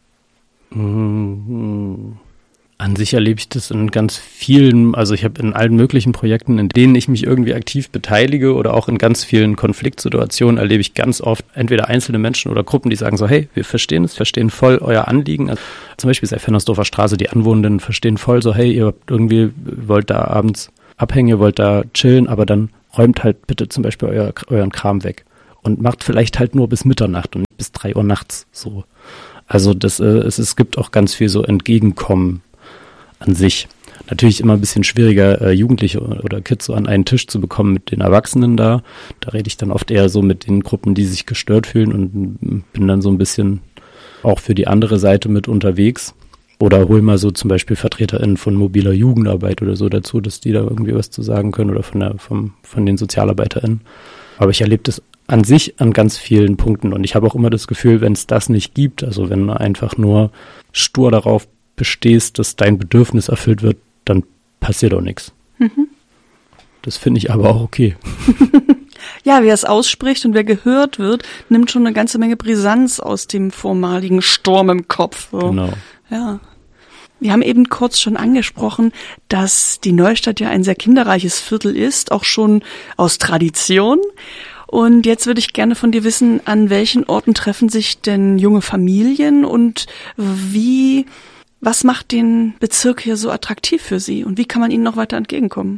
Mhm. An sich erlebe ich das in ganz vielen, also ich habe in allen möglichen Projekten, in denen ich mich irgendwie aktiv beteilige oder auch in ganz vielen Konfliktsituationen erlebe ich ganz oft entweder einzelne Menschen oder Gruppen, die sagen so, hey, wir verstehen es, verstehen voll euer Anliegen. Also zum Beispiel Seifendersdorfer Straße, die Anwohnenden verstehen voll so, hey, ihr irgendwie wollt da abends abhängen, ihr wollt da chillen, aber dann räumt halt bitte zum Beispiel euer, euren Kram weg und macht vielleicht halt nur bis Mitternacht und nicht bis drei Uhr nachts so. Also das, äh, es, es gibt auch ganz viel so Entgegenkommen an sich. Natürlich immer ein bisschen schwieriger, äh, Jugendliche oder Kids so an einen Tisch zu bekommen mit den Erwachsenen da. Da rede ich dann oft eher so mit den Gruppen, die sich gestört fühlen und bin dann so ein bisschen auch für die andere Seite mit unterwegs. Oder hol mal so zum Beispiel VertreterInnen von mobiler Jugendarbeit oder so dazu, dass die da irgendwie was zu sagen können oder von der, vom, von den SozialarbeiterInnen. Aber ich erlebe das an sich an ganz vielen Punkten und ich habe auch immer das Gefühl, wenn es das nicht gibt, also wenn man einfach nur stur darauf bestehst, dass dein Bedürfnis erfüllt wird, dann passiert auch nichts. Mhm. Das finde ich aber auch okay. Ja, wer es ausspricht und wer gehört wird, nimmt schon eine ganze Menge Brisanz aus dem vormaligen Sturm im Kopf. So. Genau. Ja. Wir haben eben kurz schon angesprochen, dass die Neustadt ja ein sehr kinderreiches Viertel ist, auch schon aus Tradition. Und jetzt würde ich gerne von dir wissen, an welchen Orten treffen sich denn junge Familien und wie Was macht den Bezirk hier so attraktiv für Sie und wie kann man Ihnen noch weiter entgegenkommen?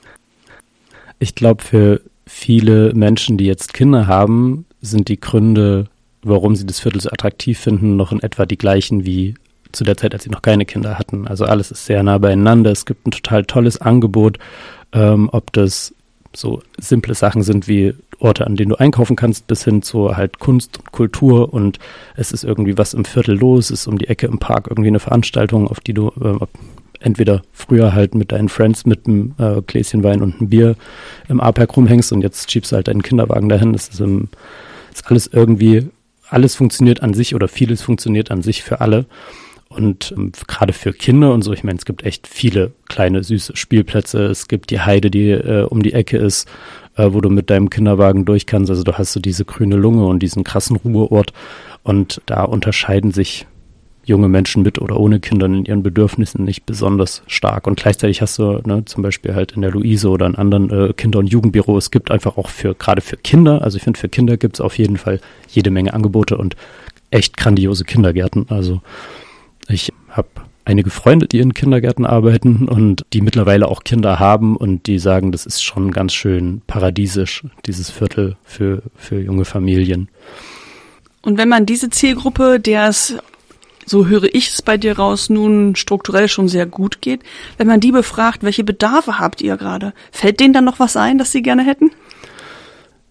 Ich glaube, für viele Menschen, die jetzt Kinder haben, sind die Gründe, warum sie das Viertel so attraktiv finden, noch in etwa die gleichen wie zu der Zeit, als sie noch keine Kinder hatten. Also alles ist sehr nah beieinander. Es gibt ein total tolles Angebot, ähm, ob das so simple Sachen sind wie Orte, an denen du einkaufen kannst, bis hin zu halt Kunst und Kultur und es ist irgendwie was im Viertel los, es ist um die Ecke im Park irgendwie eine Veranstaltung, auf die du äh, entweder früher halt mit deinen Friends mit einem äh, Gläschen Wein und einem Bier im A-Park rumhängst und jetzt schiebst du halt deinen Kinderwagen dahin. Das ist, ähm, ist alles irgendwie, alles funktioniert an sich oder vieles funktioniert an sich für alle. Und ähm, gerade für Kinder und so, ich meine, es gibt echt viele kleine, süße Spielplätze. Es gibt die Heide, die äh, um die Ecke ist, äh, wo du mit deinem Kinderwagen durch kannst. Also du hast so diese grüne Lunge und diesen krassen Ruheort. Und da unterscheiden sich junge Menschen mit oder ohne Kinder in ihren Bedürfnissen nicht besonders stark. Und gleichzeitig hast du ne, zum Beispiel halt in der Luise oder in anderen äh, Kinder- und Jugendbüros, es gibt einfach auch für, gerade für Kinder, also ich finde, für Kinder gibt es auf jeden Fall jede Menge Angebote und echt grandiose Kindergärten. Also ich habe einige Freunde, die in Kindergärten arbeiten und die mittlerweile auch Kinder haben und die sagen, das ist schon ganz schön paradiesisch, dieses Viertel für, für junge Familien. Und wenn man diese Zielgruppe, der es, so höre ich es bei dir raus, nun strukturell schon sehr gut geht, wenn man die befragt, welche Bedarfe habt ihr gerade, fällt denen dann noch was ein, das sie gerne hätten?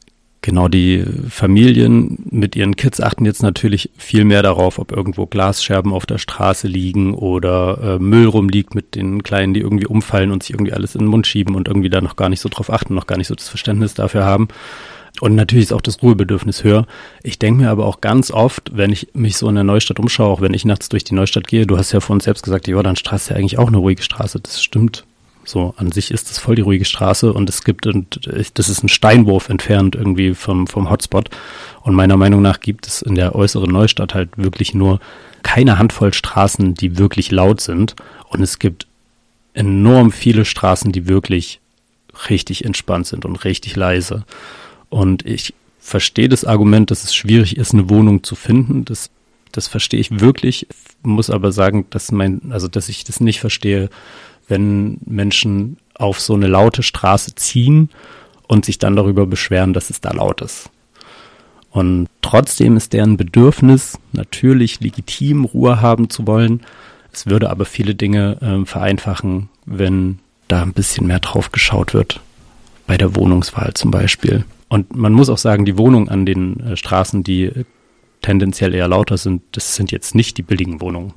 Genau, die Familien mit ihren Kids achten jetzt natürlich viel mehr darauf, ob irgendwo Glasscherben auf der Straße liegen oder äh, Müll rumliegt mit den Kleinen, die irgendwie umfallen und sich irgendwie alles in den Mund schieben und irgendwie da noch gar nicht so drauf achten, noch gar nicht so das Verständnis dafür haben. Und natürlich ist auch das Ruhebedürfnis höher. Ich denke mir aber auch ganz oft, wenn ich mich so in der Neustadt umschaue, auch wenn ich nachts durch die Neustadt gehe, du hast ja vorhin selbst gesagt, die Jordanstraße ist ja eigentlich auch eine ruhige Straße, das stimmt. So, an sich ist das voll die ruhige Straße und es gibt, und das ist ein Steinwurf entfernt irgendwie vom, vom Hotspot. Und meiner Meinung nach gibt es in der äußeren Neustadt halt wirklich nur keine Handvoll Straßen, die wirklich laut sind. Und es gibt enorm viele Straßen, die wirklich richtig entspannt sind und richtig leise. Und ich verstehe das Argument, dass es schwierig ist, eine Wohnung zu finden. Das, das verstehe ich wirklich, muss aber sagen, dass mein, also, dass ich das nicht verstehe, wenn Menschen auf so eine laute Straße ziehen und sich dann darüber beschweren, dass es da laut ist. Und trotzdem ist deren Bedürfnis natürlich legitim, Ruhe haben zu wollen. Es würde aber viele Dinge äh, vereinfachen, wenn da ein bisschen mehr drauf geschaut wird, bei der Wohnungswahl zum Beispiel. Und man muss auch sagen, die Wohnungen an den äh, Straßen, die äh, tendenziell eher lauter sind, das sind jetzt nicht die billigen Wohnungen.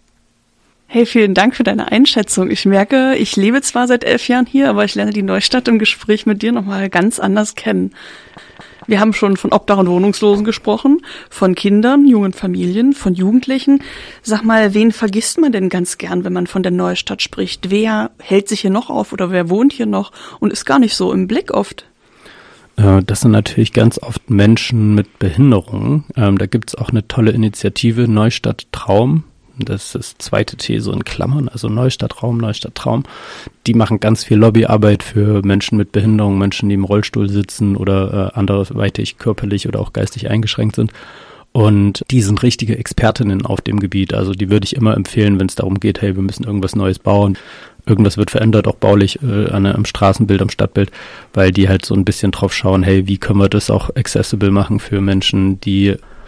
Hey, vielen Dank für deine Einschätzung. Ich merke, ich lebe zwar seit elf Jahren hier, aber ich lerne die Neustadt im Gespräch mit dir nochmal ganz anders kennen. Wir haben schon von Obdach- und Wohnungslosen gesprochen, von Kindern, jungen Familien, von Jugendlichen. Sag mal, wen vergisst man denn ganz gern, wenn man von der Neustadt spricht? Wer hält sich hier noch auf oder wer wohnt hier noch und ist gar nicht so im Blick oft? Das sind natürlich ganz oft Menschen mit Behinderungen. Da gibt's auch eine tolle Initiative, Neustadt Traum. Das ist zweite T so in Klammern, also Neustadt Raum, Neustadt Traum. Die machen ganz viel Lobbyarbeit für Menschen mit Behinderung, Menschen, die im Rollstuhl sitzen oder äh, anderweitig körperlich oder auch geistig eingeschränkt sind. Und die sind richtige Expertinnen auf dem Gebiet. Also die würde ich immer empfehlen, wenn es darum geht, hey, wir müssen irgendwas Neues bauen. Irgendwas wird verändert, auch baulich äh, an, am Straßenbild, am Stadtbild, weil die halt so ein bisschen drauf schauen, hey, wie können wir das auch accessible machen für Menschen, die